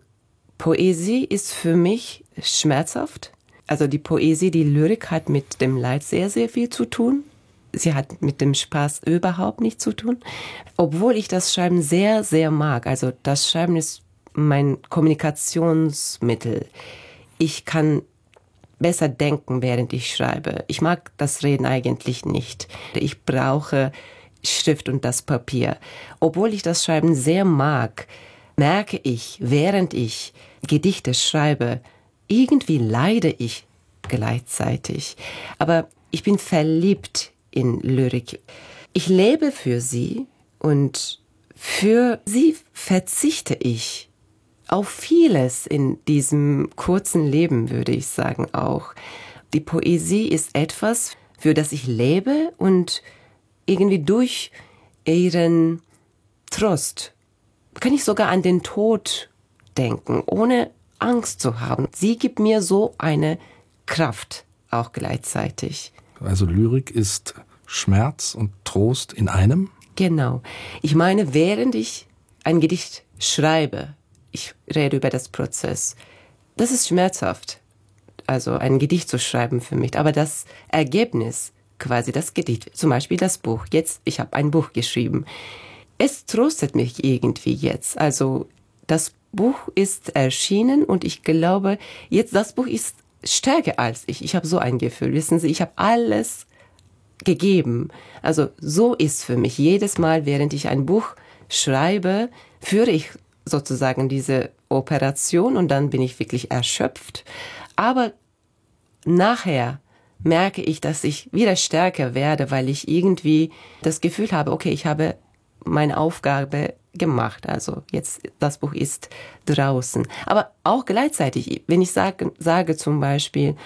Poesie ist für mich schmerzhaft. Also die Poesie, die Lyrik hat mit dem Leid sehr, sehr viel zu tun. Sie hat mit dem Spaß überhaupt nichts zu tun. Obwohl ich das Schreiben sehr, sehr mag. Also das Schreiben ist mein Kommunikationsmittel. Ich kann besser denken, während ich schreibe. Ich mag das Reden eigentlich nicht. Ich brauche Schrift und das Papier. Obwohl ich das Schreiben sehr mag, merke ich, während ich Gedichte schreibe, irgendwie leide ich gleichzeitig. Aber ich bin verliebt in Lyrik. Ich lebe für sie und für sie verzichte ich auf vieles in diesem kurzen Leben, würde ich sagen auch. Die Poesie ist etwas, für das ich lebe und irgendwie durch ihren Trost kann ich sogar an den Tod denken, ohne Angst zu haben. Sie gibt mir so eine Kraft auch gleichzeitig. Also Lyrik ist Schmerz und Trost in einem? Genau. Ich meine, während ich ein Gedicht schreibe, ich rede über das Prozess, das ist schmerzhaft, also ein Gedicht zu schreiben für mich. Aber das Ergebnis, quasi das Gedicht, zum Beispiel das Buch, jetzt, ich habe ein Buch geschrieben, es tröstet mich irgendwie jetzt. Also das Buch ist erschienen und ich glaube, jetzt das Buch ist stärker als ich. Ich habe so ein Gefühl, wissen Sie, ich habe alles gegeben. Also so ist für mich jedes Mal, während ich ein Buch schreibe, führe ich sozusagen diese Operation und dann bin ich wirklich erschöpft. Aber nachher merke ich, dass ich wieder stärker werde, weil ich irgendwie das Gefühl habe, okay, ich habe meine Aufgabe gemacht. Also jetzt, das Buch ist draußen. Aber auch gleichzeitig, wenn ich sage, sage zum Beispiel,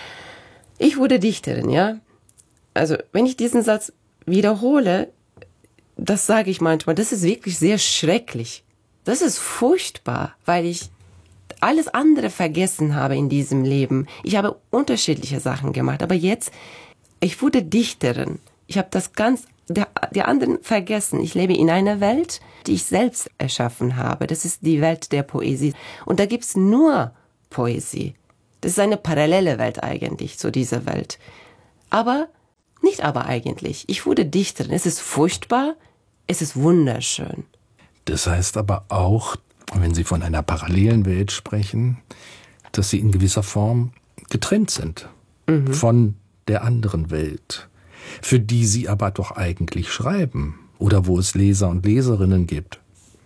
ich wurde Dichterin, ja. Also wenn ich diesen Satz wiederhole, das sage ich manchmal, das ist wirklich sehr schrecklich. Das ist furchtbar, weil ich alles andere vergessen habe in diesem Leben. Ich habe unterschiedliche Sachen gemacht, aber jetzt, ich wurde Dichterin. Ich habe das ganz, der, die anderen vergessen. Ich lebe in einer Welt, die ich selbst erschaffen habe. Das ist die Welt der Poesie. Und da gibt's nur Poesie. Das ist eine parallele Welt eigentlich zu dieser Welt. Aber, nicht aber eigentlich. Ich wurde Dichterin. Es ist furchtbar, es ist wunderschön. Das heißt aber auch, wenn Sie von einer parallelen Welt sprechen, dass Sie in gewisser Form getrennt sind mhm. von der anderen Welt, für die Sie aber doch eigentlich schreiben oder wo es Leser und Leserinnen gibt.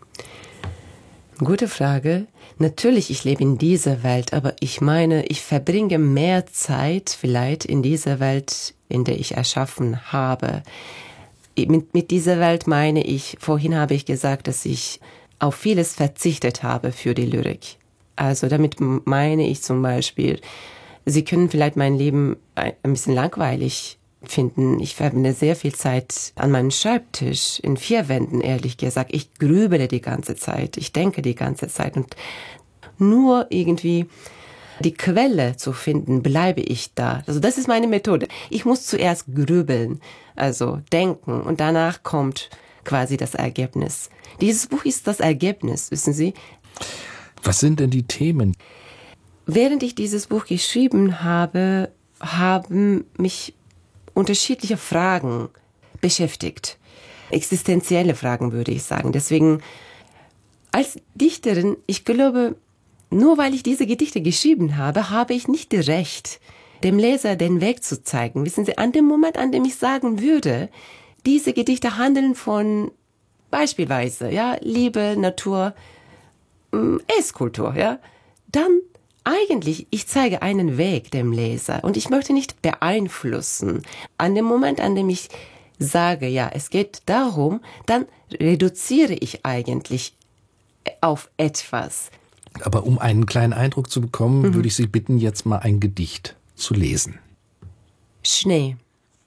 Gute Frage. Natürlich, ich lebe in dieser Welt, aber ich meine, ich verbringe mehr Zeit vielleicht in dieser Welt, in der ich erschaffen habe. mit, mit dieser Welt meine ich, vorhin habe ich gesagt, dass ich auf vieles verzichtet habe für die Lyrik. Also damit meine ich zum Beispiel, Sie können vielleicht mein Leben ein bisschen langweilig finden. Ich verbringe sehr viel Zeit an meinem Schreibtisch, in vier Wänden, ehrlich gesagt. Ich grübele die ganze Zeit, ich denke die ganze Zeit. Und nur irgendwie die Quelle zu finden, bleibe ich da. Also das ist meine Methode. Ich muss zuerst grübeln, also denken, und danach kommt quasi das Ergebnis. Dieses Buch ist das Ergebnis, wissen Sie? Was sind denn die Themen? Während ich dieses Buch geschrieben habe, haben mich unterschiedliche Fragen beschäftigt. Existenzielle Fragen, würde ich sagen. Deswegen, als Dichterin, ich glaube, nur weil ich diese Gedichte geschrieben habe, habe ich nicht das Recht, dem Leser den Weg zu zeigen. Wissen Sie, an dem Moment, an dem ich sagen würde, diese Gedichte handeln von beispielsweise, ja, Liebe, Natur, Esskultur, ja, dann eigentlich, ich zeige einen Weg dem Leser und ich möchte nicht beeinflussen. An dem Moment, an dem ich sage, ja, es geht darum, dann reduziere ich eigentlich auf etwas. Aber um einen kleinen Eindruck zu bekommen, mhm. würde ich Sie bitten, jetzt mal ein Gedicht zu lesen. Schnee.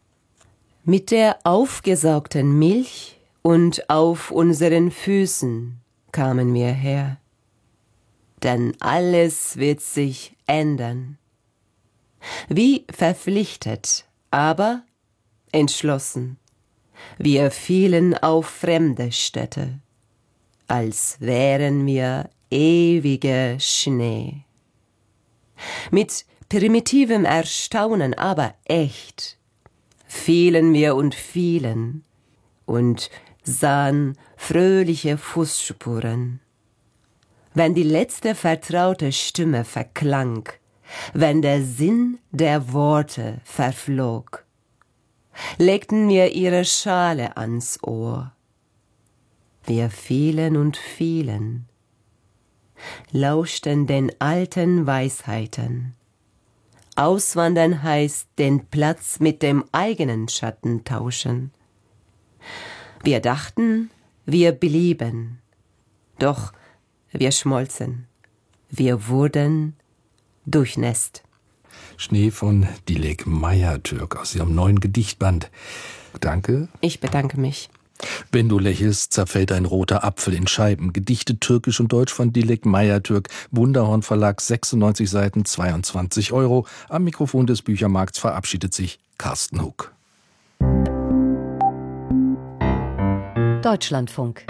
Mit der aufgesaugten Milch und auf unseren Füßen kamen wir her. Denn alles wird sich ändern. Wie verpflichtet, aber entschlossen. Wir fielen auf fremde Städte, als wären wir ewige Schnee. Mit primitivem Erstaunen, aber echt, fielen wir und fielen und sahen fröhliche Fußspuren. Wenn die letzte vertraute Stimme verklang, wenn der Sinn der Worte verflog, legten wir ihre Schale ans Ohr. Wir fielen und fielen, lauschten den alten Weisheiten. Auswandern heißt den Platz mit dem eigenen Schatten tauschen. Wir dachten, wir blieben, doch wir schmolzen. Wir wurden durchnässt. Schnee von Dilek Mayatürk aus ihrem neuen Gedichtband. Danke. Ich bedanke mich. Wenn du lächelst, zerfällt ein roter Apfel in Scheiben. Gedichte türkisch und deutsch von Dilek Mayatürk. Wunderhorn Verlag, sechsundneunzig Seiten, zweiundzwanzig Euro. Am Mikrofon des Büchermarkts verabschiedet sich Carsten Huck. Deutschlandfunk.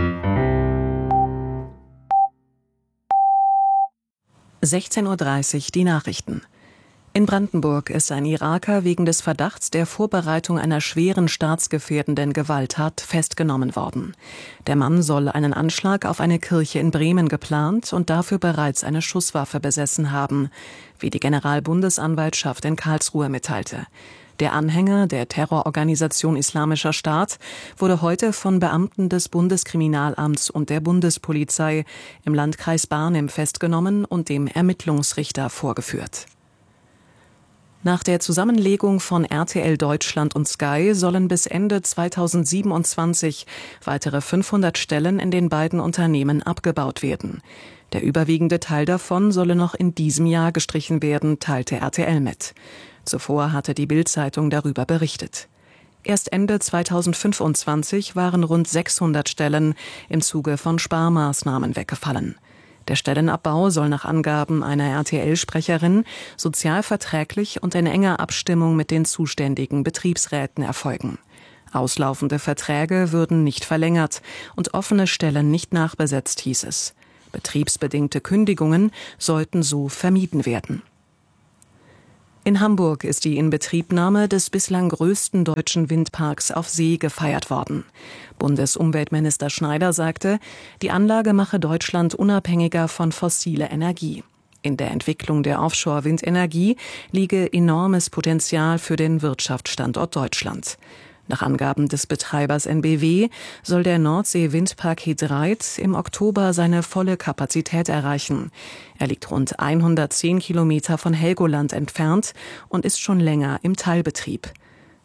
sechzehn Uhr dreißig, die Nachrichten. In Brandenburg ist ein Iraker wegen des Verdachts der Vorbereitung einer schweren staatsgefährdenden Gewalttat festgenommen worden. Der Mann soll einen Anschlag auf eine Kirche in Bremen geplant und dafür bereits eine Schusswaffe besessen haben, wie die Generalbundesanwaltschaft in Karlsruhe mitteilte. Der Anhänger der Terrororganisation Islamischer Staat wurde heute von Beamten des Bundeskriminalamts und der Bundespolizei im Landkreis Barnim festgenommen und dem Ermittlungsrichter vorgeführt. Nach der Zusammenlegung von R T L Deutschland und Sky sollen bis Ende zweitausendsiebenundzwanzig weitere fünfhundert Stellen in den beiden Unternehmen abgebaut werden. Der überwiegende Teil davon solle noch in diesem Jahr gestrichen werden, teilte R T L mit. Zuvor hatte die Bild-Zeitung darüber berichtet. Erst Ende zweitausendfünfundzwanzig waren rund sechshundert Stellen im Zuge von Sparmaßnahmen weggefallen. Der Stellenabbau soll nach Angaben einer R T L-Sprecherin sozialverträglich und in enger Abstimmung mit den zuständigen Betriebsräten erfolgen. Auslaufende Verträge würden nicht verlängert und offene Stellen nicht nachbesetzt, hieß es. Betriebsbedingte Kündigungen sollten so vermieden werden. In Hamburg ist die Inbetriebnahme des bislang größten deutschen Windparks auf See gefeiert worden. Bundesumweltminister Schneider sagte, die Anlage mache Deutschland unabhängiger von fossiler Energie. In der Entwicklung der Offshore-Windenergie liege enormes Potenzial für den Wirtschaftsstandort Deutschland. Nach Angaben des Betreibers N B W soll der Nordsee-Windpark He Dreiht im Oktober seine volle Kapazität erreichen. Er liegt rund hundertzehn Kilometer von Helgoland entfernt und ist schon länger im Teilbetrieb.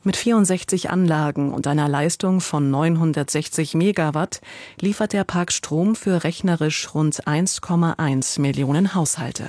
Mit vierundsechzig Anlagen und einer Leistung von neunhundertsechzig Megawatt liefert der Park Strom für rechnerisch rund eins Komma eins Millionen Haushalte.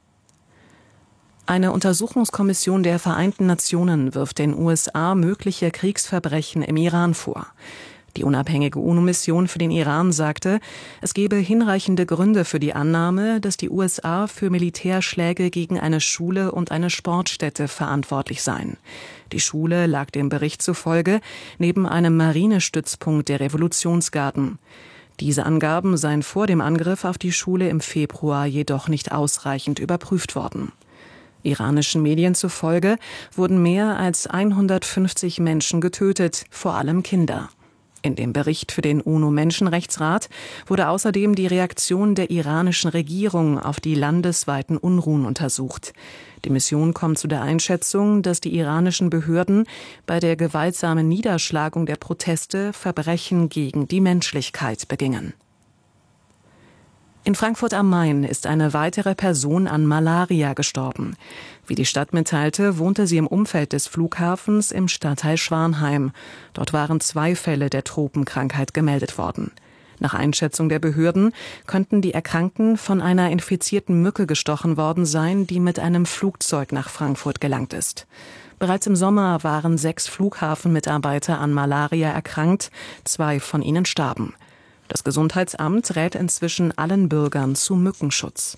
Eine Untersuchungskommission der Vereinten Nationen wirft den U S A mögliche Kriegsverbrechen im Iran vor. Die unabhängige UNO-Mission für den Iran sagte, es gebe hinreichende Gründe für die Annahme, dass die U S A für Militärschläge gegen eine Schule und eine Sportstätte verantwortlich seien. Die Schule lag dem Bericht zufolge neben einem Marinestützpunkt der Revolutionsgarden. Diese Angaben seien vor dem Angriff auf die Schule im Februar jedoch nicht ausreichend überprüft worden. Iranischen Medien zufolge wurden mehr als hundertfünfzig Menschen getötet, vor allem Kinder. In dem Bericht für den UNO-Menschenrechtsrat wurde außerdem die Reaktion der iranischen Regierung auf die landesweiten Unruhen untersucht. Die Mission kommt zu der Einschätzung, dass die iranischen Behörden bei der gewaltsamen Niederschlagung der Proteste Verbrechen gegen die Menschlichkeit begingen. In Frankfurt am Main ist eine weitere Person an Malaria gestorben. Wie die Stadt mitteilte, wohnte sie im Umfeld des Flughafens im Stadtteil Schwanheim. Dort waren zwei Fälle der Tropenkrankheit gemeldet worden. Nach Einschätzung der Behörden könnten die Erkrankten von einer infizierten Mücke gestochen worden sein, die mit einem Flugzeug nach Frankfurt gelangt ist. Bereits im Sommer waren sechs Flughafenmitarbeiter an Malaria erkrankt, zwei von ihnen starben. Das Gesundheitsamt rät inzwischen allen Bürgern zu Mückenschutz.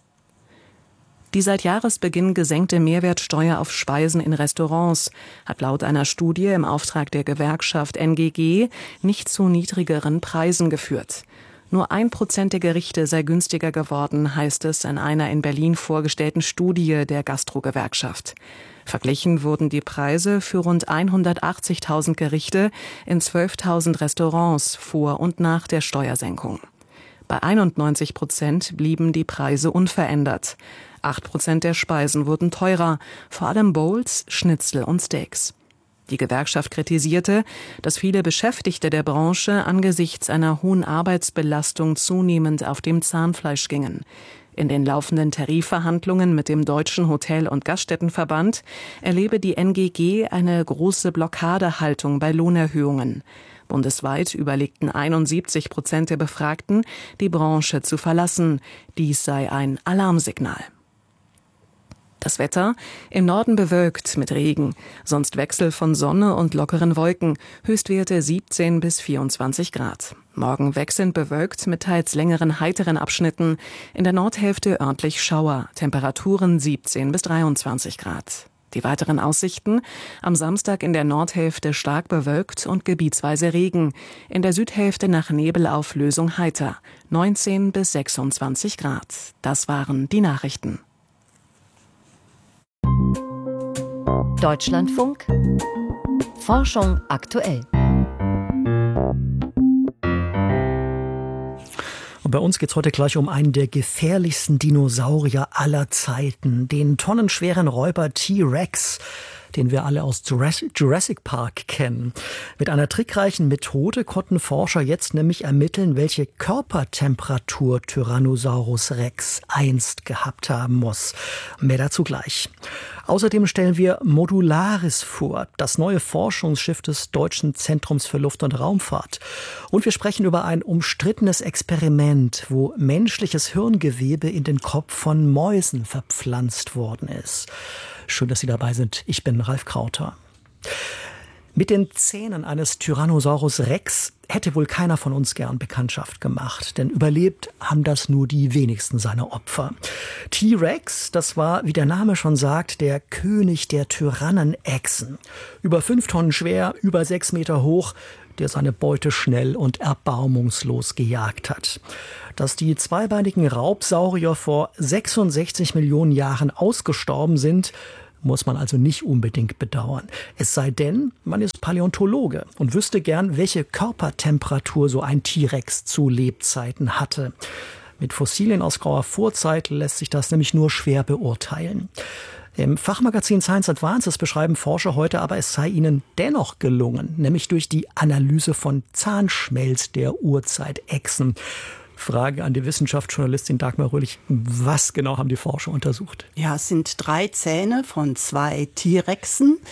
Die seit Jahresbeginn gesenkte Mehrwertsteuer auf Speisen in Restaurants hat laut einer Studie im Auftrag der Gewerkschaft N G G nicht zu niedrigeren Preisen geführt. Nur ein Prozent der Gerichte sei günstiger geworden, heißt es in einer in Berlin vorgestellten Studie der Gastro-Gewerkschaft. Verglichen wurden die Preise für rund hundertachtzigtausend Gerichte in zwölftausend Restaurants vor und nach der Steuersenkung. Bei einundneunzig Prozent blieben die Preise unverändert. Acht Prozent der Speisen wurden teurer, vor allem Bowls, Schnitzel und Steaks. Die Gewerkschaft kritisierte, dass viele Beschäftigte der Branche angesichts einer hohen Arbeitsbelastung zunehmend auf dem Zahnfleisch gingen. In den laufenden Tarifverhandlungen mit dem Deutschen Hotel- und Gaststättenverband erlebe die N G G eine große Blockadehaltung bei Lohnerhöhungen. Bundesweit überlegten einundsiebzig Prozent der Befragten, die Branche zu verlassen. Dies sei ein Alarmsignal. Das Wetter: im Norden bewölkt mit Regen, sonst Wechsel von Sonne und lockeren Wolken, Höchstwerte siebzehn bis vierundzwanzig Grad. Morgen wechselnd bewölkt mit teils längeren heiteren Abschnitten, in der Nordhälfte örtlich Schauer, Temperaturen siebzehn bis dreiundzwanzig Grad. Die weiteren Aussichten: am Samstag in der Nordhälfte stark bewölkt und gebietsweise Regen, in der Südhälfte nach Nebelauflösung heiter, neunzehn bis sechsundzwanzig Grad. Das waren die Nachrichten. Deutschlandfunk Forschung aktuell. Und bei uns geht es heute gleich um einen der gefährlichsten Dinosaurier aller Zeiten, den tonnenschweren Räuber T-Rex, den wir alle aus Jurassic Park kennen. Mit einer trickreichen Methode konnten Forscher jetzt nämlich ermitteln, welche Körpertemperatur Tyrannosaurus Rex einst gehabt haben muss. Mehr dazu gleich. Außerdem stellen wir Modularis vor, das neue Forschungsschiff des Deutschen Zentrums für Luft- und Raumfahrt. Und wir sprechen über ein umstrittenes Experiment, wo menschliches Hirngewebe in den Kopf von Mäusen verpflanzt worden ist. Schön, dass Sie dabei sind. Ich bin Ralf Krauter. Mit den Zähnen eines Tyrannosaurus Rex hätte wohl keiner von uns gern Bekanntschaft gemacht, denn überlebt haben das nur die wenigsten seiner Opfer. T-Rex, das war, wie der Name schon sagt, der König der Tyrannenechsen. Über fünf Tonnen schwer, über sechs Meter hoch, der seine Beute schnell und erbarmungslos gejagt hat. Dass die zweibeinigen Raubsaurier vor sechsundsechzig Millionen Jahren ausgestorben sind, muss man also nicht unbedingt bedauern. Es sei denn, man ist Paläontologe und wüsste gern, welche Körpertemperatur so ein T-Rex zu Lebzeiten hatte. Mit Fossilien aus grauer Vorzeit lässt sich das nämlich nur schwer beurteilen. Im Fachmagazin Science Advances beschreiben Forscher heute aber, es sei ihnen dennoch gelungen, nämlich durch die Analyse von Zahnschmelz der Urzeitechsen. Frage an die Wissenschaftsjournalistin Dagmar Röhlich. Was genau haben die Forscher untersucht? Ja, es sind drei Zähne von zwei T-Rexen.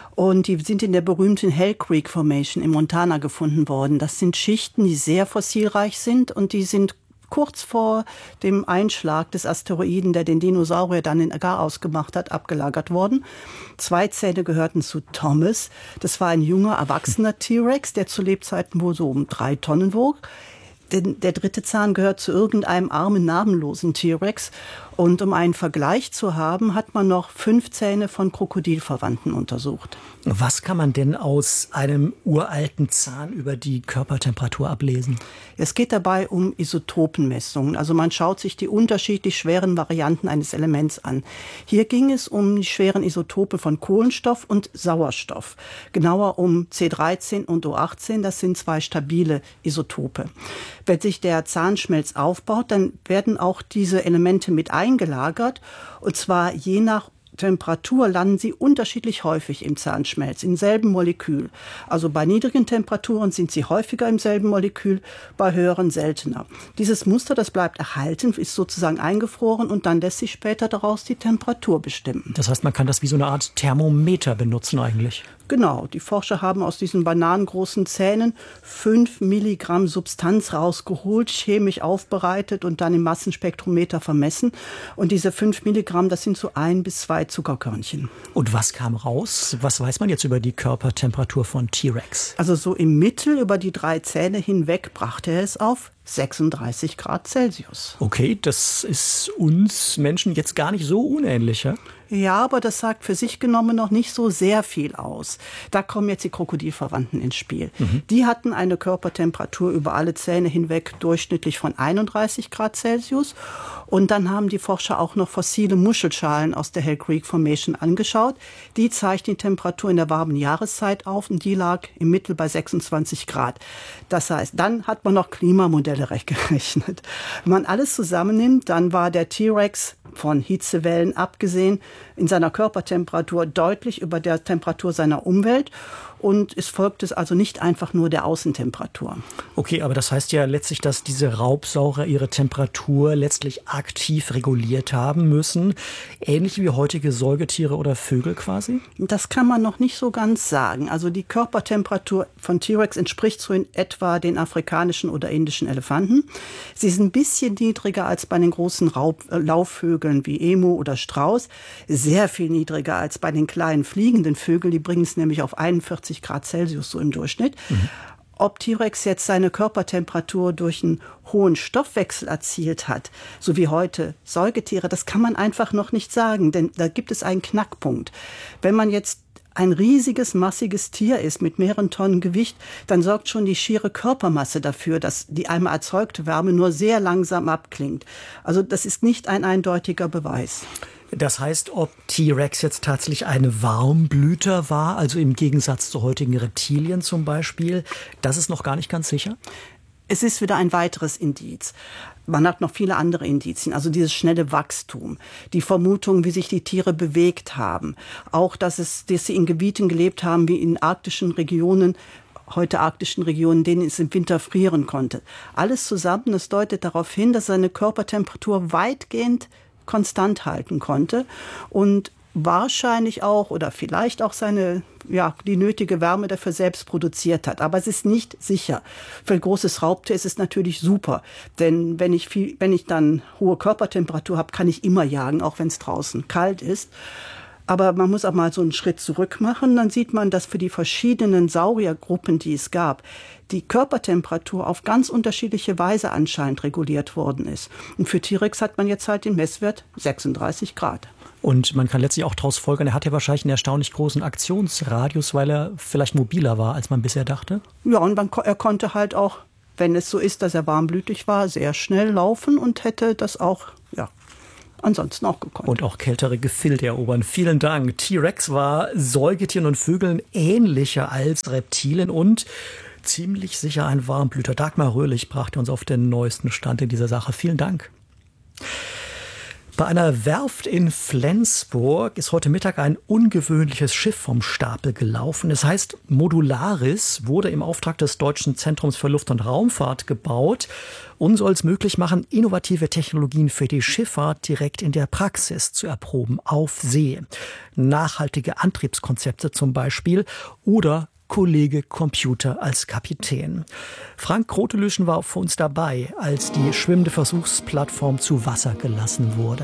Und die sind in der berühmten Hell Creek Formation in Montana gefunden worden. Das sind Schichten, die sehr fossilreich sind und die sind kurz vor dem Einschlag des Asteroiden, der den Dinosaurier dann in Garaus gemacht hat, abgelagert worden. Zwei Zähne gehörten zu Thomas. Das war ein junger, erwachsener T-Rex, der zu Lebzeiten wohl so um drei Tonnen wog. Denn der dritte Zahn gehört zu irgendeinem armen, namenlosen T-Rex. Und um einen Vergleich zu haben, hat man noch fünf Zähne von Krokodilverwandten untersucht. Was kann man denn aus einem uralten Zahn über die Körpertemperatur ablesen? Es geht dabei um Isotopenmessungen. Also man schaut sich die unterschiedlich schweren Varianten eines Elements an. Hier ging es um die schweren Isotope von Kohlenstoff und Sauerstoff. Genauer um C dreizehn und O achtzehn. Das sind zwei stabile Isotope. Wenn sich der Zahnschmelz aufbaut, dann werden auch diese Elemente mit eingelagert. Und zwar je nach Temperatur landen sie unterschiedlich häufig im Zahnschmelz, im selben Molekül. Also bei niedrigen Temperaturen sind sie häufiger im selben Molekül, bei höheren seltener. Dieses Muster, das bleibt erhalten, ist sozusagen eingefroren und dann lässt sich später daraus die Temperatur bestimmen. Das heißt, man kann das wie so eine Art Thermometer benutzen eigentlich? Genau, die Forscher haben aus diesen bananengroßen Zähnen fünf Milligramm Substanz rausgeholt, chemisch aufbereitet und dann im Massenspektrometer vermessen. Und diese fünf Milligramm, das sind so ein bis zwei Zuckerkörnchen. Und was kam raus? Was weiß man jetzt über die Körpertemperatur von T-Rex? Also so im Mittel über die drei Zähne hinweg brachte er es auf sechsunddreißig Grad Celsius. Okay, das ist uns Menschen jetzt gar nicht so unähnlich, ja? Ja, aber das sagt für sich genommen noch nicht so sehr viel aus. Da kommen jetzt die Krokodilverwandten ins Spiel. Mhm. Die hatten eine Körpertemperatur über alle Zähne hinweg durchschnittlich von einunddreißig Grad Celsius. Und dann haben die Forscher auch noch fossile Muschelschalen aus der Hell Creek Formation angeschaut. Die zeichnen die Temperatur in der warmen Jahreszeit auf und die lag im Mittel bei sechsundzwanzig Grad. Das heißt, dann hat man noch Klimamodelle gerechnet. Wenn man alles zusammennimmt, dann war der T-Rex von Hitzewellen abgesehen in seiner Körpertemperatur deutlich über der Temperatur seiner Umwelt. Und es folgt es also nicht einfach nur der Außentemperatur. Okay, aber das heißt ja letztlich, dass diese Raubsauger ihre Temperatur letztlich aktiv reguliert haben müssen. Ähnlich wie heutige Säugetiere oder Vögel quasi? Das kann man noch nicht so ganz sagen. Also die Körpertemperatur von T-Rex entspricht so in etwa den afrikanischen oder indischen Elefanten. Sie sind ein bisschen niedriger als bei den großen Raub- äh, Laufvögeln wie Emu oder Strauß. Sehr viel niedriger als bei den kleinen fliegenden Vögeln. Die bringen es nämlich auf einundvierzig Grad Celsius so im Durchschnitt. Mhm. Ob T-Rex jetzt seine Körpertemperatur durch einen hohen Stoffwechsel erzielt hat, so wie heute Säugetiere, das kann man einfach noch nicht sagen, denn da gibt es einen Knackpunkt. Wenn man jetzt ein riesiges, massiges Tier ist mit mehreren Tonnen Gewicht, dann sorgt schon die schiere Körpermasse dafür, dass die einmal erzeugte Wärme nur sehr langsam abklingt. Also das ist nicht ein eindeutiger Beweis. Das heißt, ob T-Rex jetzt tatsächlich eine Warmblüter war, also im Gegensatz zu heutigen Reptilien zum Beispiel, das ist noch gar nicht ganz sicher? Es ist wieder ein weiteres Indiz. Man hat noch viele andere Indizien, also dieses schnelle Wachstum, die Vermutung, wie sich die Tiere bewegt haben, auch, dass, es, dass sie in Gebieten gelebt haben, wie in arktischen Regionen, heute arktischen Regionen, denen es im Winter frieren konnte. Alles zusammen, das deutet darauf hin, dass seine Körpertemperatur weitgehend konstant halten konnte und wahrscheinlich auch oder vielleicht auch seine, ja, die nötige Wärme dafür selbst produziert hat. Aber es ist nicht sicher. Für ein großes Raubtier ist es natürlich super, denn wenn ich viel, wenn ich dann hohe Körpertemperatur habe, kann ich immer jagen, auch wenn es draußen kalt ist. Aber man muss auch mal so einen Schritt zurück machen. Dann sieht man, dass für die verschiedenen Sauriergruppen, die es gab, die Körpertemperatur auf ganz unterschiedliche Weise anscheinend reguliert worden ist. Und für T-Rex hat man jetzt halt den Messwert sechsunddreißig Grad. Und man kann letztlich auch daraus folgern, er hat ja wahrscheinlich einen erstaunlich großen Aktionsradius, weil er vielleicht mobiler war, als man bisher dachte. Ja, und man, er konnte halt auch, wenn es so ist, dass er warmblütig war, sehr schnell laufen und hätte das auch, ja, ansonsten auch gekonnt. Und auch kältere Gefilde erobern. Vielen Dank. T-Rex war Säugetieren und Vögeln ähnlicher als Reptilien und ziemlich sicher ein Warmblüter. Dagmar Röhlich brachte uns auf den neuesten Stand in dieser Sache. Vielen Dank. Bei einer Werft in Flensburg ist heute Mittag ein ungewöhnliches Schiff vom Stapel gelaufen. Es heißt Modularis, wurde im Auftrag des Deutschen Zentrums für Luft- und Raumfahrt gebaut und soll es möglich machen, innovative Technologien für die Schifffahrt direkt in der Praxis zu erproben, auf See. Nachhaltige Antriebskonzepte zum Beispiel oder Kollege Computer als Kapitän. Frank Grotelüschen war für uns dabei, als die schwimmende Versuchsplattform zu Wasser gelassen wurde.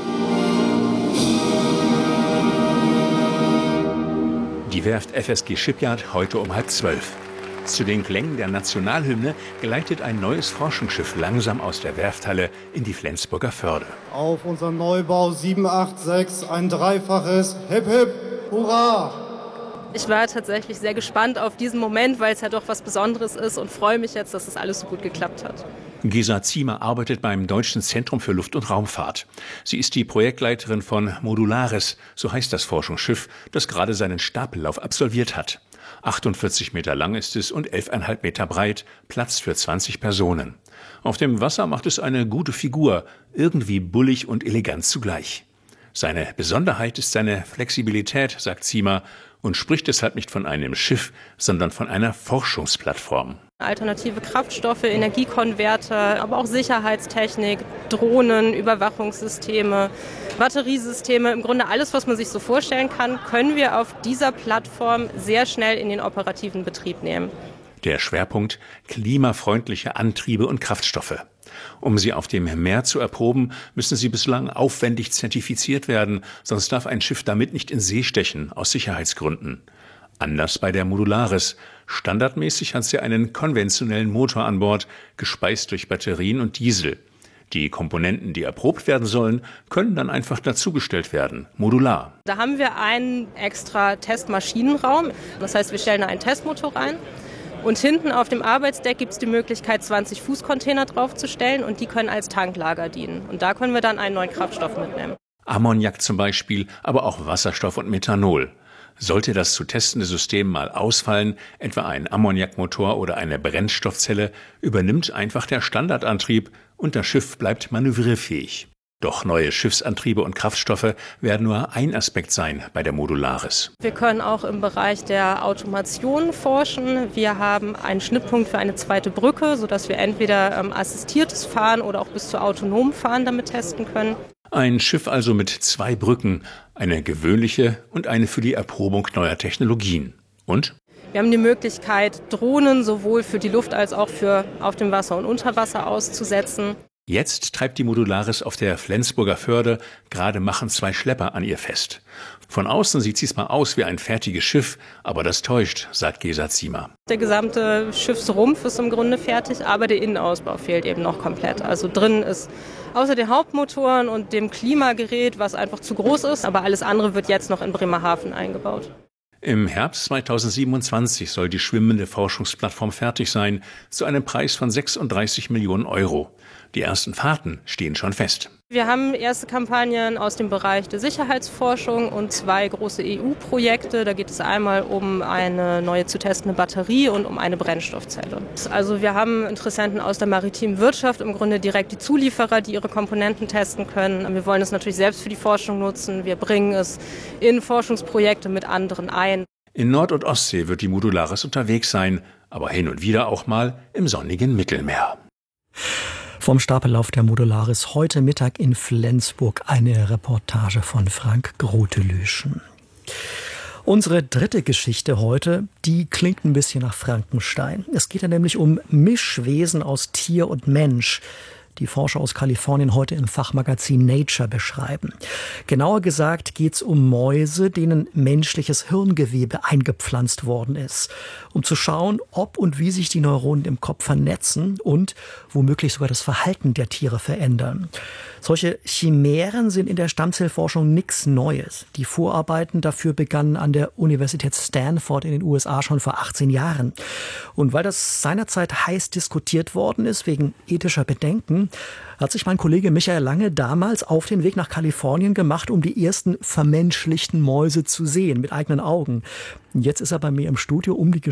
Die Werft F S G Shipyard heute um halb zwölf. Zu den Klängen der Nationalhymne geleitet ein neues Forschungsschiff langsam aus der Werfthalle in die Flensburger Förde. Auf unseren Neubau sieben acht sechs ein dreifaches Hip Hip Hurra! Ich war tatsächlich sehr gespannt auf diesen Moment, weil es ja doch was Besonderes ist und freue mich jetzt, dass es alles so gut geklappt hat. Gesa Ziemer arbeitet beim Deutschen Zentrum für Luft- und Raumfahrt. Sie ist die Projektleiterin von Modularis, so heißt das Forschungsschiff, das gerade seinen Stapellauf absolviert hat. achtundvierzig Meter lang ist es und elf Komma fünf Meter breit, Platz für zwanzig Personen. Auf dem Wasser macht es eine gute Figur, irgendwie bullig und elegant zugleich. Seine Besonderheit ist seine Flexibilität, sagt Ziemer, und spricht deshalb nicht von einem Schiff, sondern von einer Forschungsplattform. Alternative Kraftstoffe, Energiekonverter, aber auch Sicherheitstechnik, Drohnen, Überwachungssysteme, Batteriesysteme, im Grunde alles, was man sich so vorstellen kann, können wir auf dieser Plattform sehr schnell in den operativen Betrieb nehmen. Der Schwerpunkt: klimafreundliche Antriebe und Kraftstoffe. Um sie auf dem Meer zu erproben, müssen sie bislang aufwendig zertifiziert werden, sonst darf ein Schiff damit nicht in See stechen, aus Sicherheitsgründen. Anders bei der Modularis. Standardmäßig hat sie einen konventionellen Motor an Bord, gespeist durch Batterien und Diesel. Die Komponenten, die erprobt werden sollen, können dann einfach dazugestellt werden, modular. Da haben wir einen extra Testmaschinenraum. Das heißt, wir stellen da einen Testmotor rein. Und hinten auf dem Arbeitsdeck gibt es die Möglichkeit, zwanzig Fuß-Container draufzustellen und die können als Tanklager dienen. Und da können wir dann einen neuen Kraftstoff mitnehmen. Ammoniak zum Beispiel, aber auch Wasserstoff und Methanol. Sollte das zu testende System mal ausfallen, etwa ein Ammoniakmotor oder eine Brennstoffzelle, übernimmt einfach der Standardantrieb und das Schiff bleibt manövrierfähig. Doch neue Schiffsantriebe und Kraftstoffe werden nur ein Aspekt sein bei der Modularis. Wir können auch im Bereich der Automation forschen. Wir haben einen Schnittpunkt für eine zweite Brücke, sodass wir entweder ähm, assistiertes Fahren oder auch bis zu autonomem Fahren damit testen können. Ein Schiff also mit zwei Brücken, eine gewöhnliche und eine für die Erprobung neuer Technologien. Und? Wir haben die Möglichkeit, Drohnen sowohl für die Luft als auch für auf dem Wasser und unter Wasser auszusetzen. Jetzt treibt die Modularis auf der Flensburger Förde, gerade machen zwei Schlepper an ihr fest. Von außen sieht sie zwar aus wie ein fertiges Schiff, aber das täuscht, sagt Gesa Ziemer. Der gesamte Schiffsrumpf ist im Grunde fertig, aber der Innenausbau fehlt eben noch komplett. Also drin ist außer den Hauptmotoren und dem Klimagerät, was einfach zu groß ist, aber alles andere wird jetzt noch in Bremerhaven eingebaut. Im Herbst zweitausendsiebenundzwanzig soll die schwimmende Forschungsplattform fertig sein, zu einem Preis von sechsunddreißig Millionen Euro. Die ersten Fahrten stehen schon fest. Wir haben erste Kampagnen aus dem Bereich der Sicherheitsforschung und zwei große E U-Projekte. Da geht es einmal um eine neue zu testende Batterie und um eine Brennstoffzelle. Also wir haben Interessenten aus der maritimen Wirtschaft, im Grunde direkt die Zulieferer, die ihre Komponenten testen können. Wir wollen es natürlich selbst für die Forschung nutzen. Wir bringen es in Forschungsprojekte mit anderen ein. In Nord- und Ostsee wird die Modularis unterwegs sein, aber hin und wieder auch mal im sonnigen Mittelmeer. Vom Stapellauf der Modularis heute Mittag in Flensburg eine Reportage von Frank Grotelüschen. Unsere dritte Geschichte heute, die klingt ein bisschen nach Frankenstein. Es geht ja nämlich um Mischwesen aus Tier und Mensch, die Forscher aus Kalifornien heute im Fachmagazin Nature beschreiben. Genauer gesagt geht es um Mäuse, denen menschliches Hirngewebe eingepflanzt worden ist, um zu schauen, ob und wie sich die Neuronen im Kopf vernetzen und womöglich sogar das Verhalten der Tiere verändern. Solche Chimären sind in der Stammzellforschung nichts Neues. Die Vorarbeiten dafür begannen an der Universität Stanford in den U S A schon vor achtzehn Jahren. Und weil das seinerzeit heiß diskutiert worden ist, wegen ethischer Bedenken, hat sich mein Kollege Michael Lange damals auf den Weg nach Kalifornien gemacht, um die ersten vermenschlichten Mäuse zu sehen, mit eigenen Augen. Jetzt ist er bei mir im Studio, um die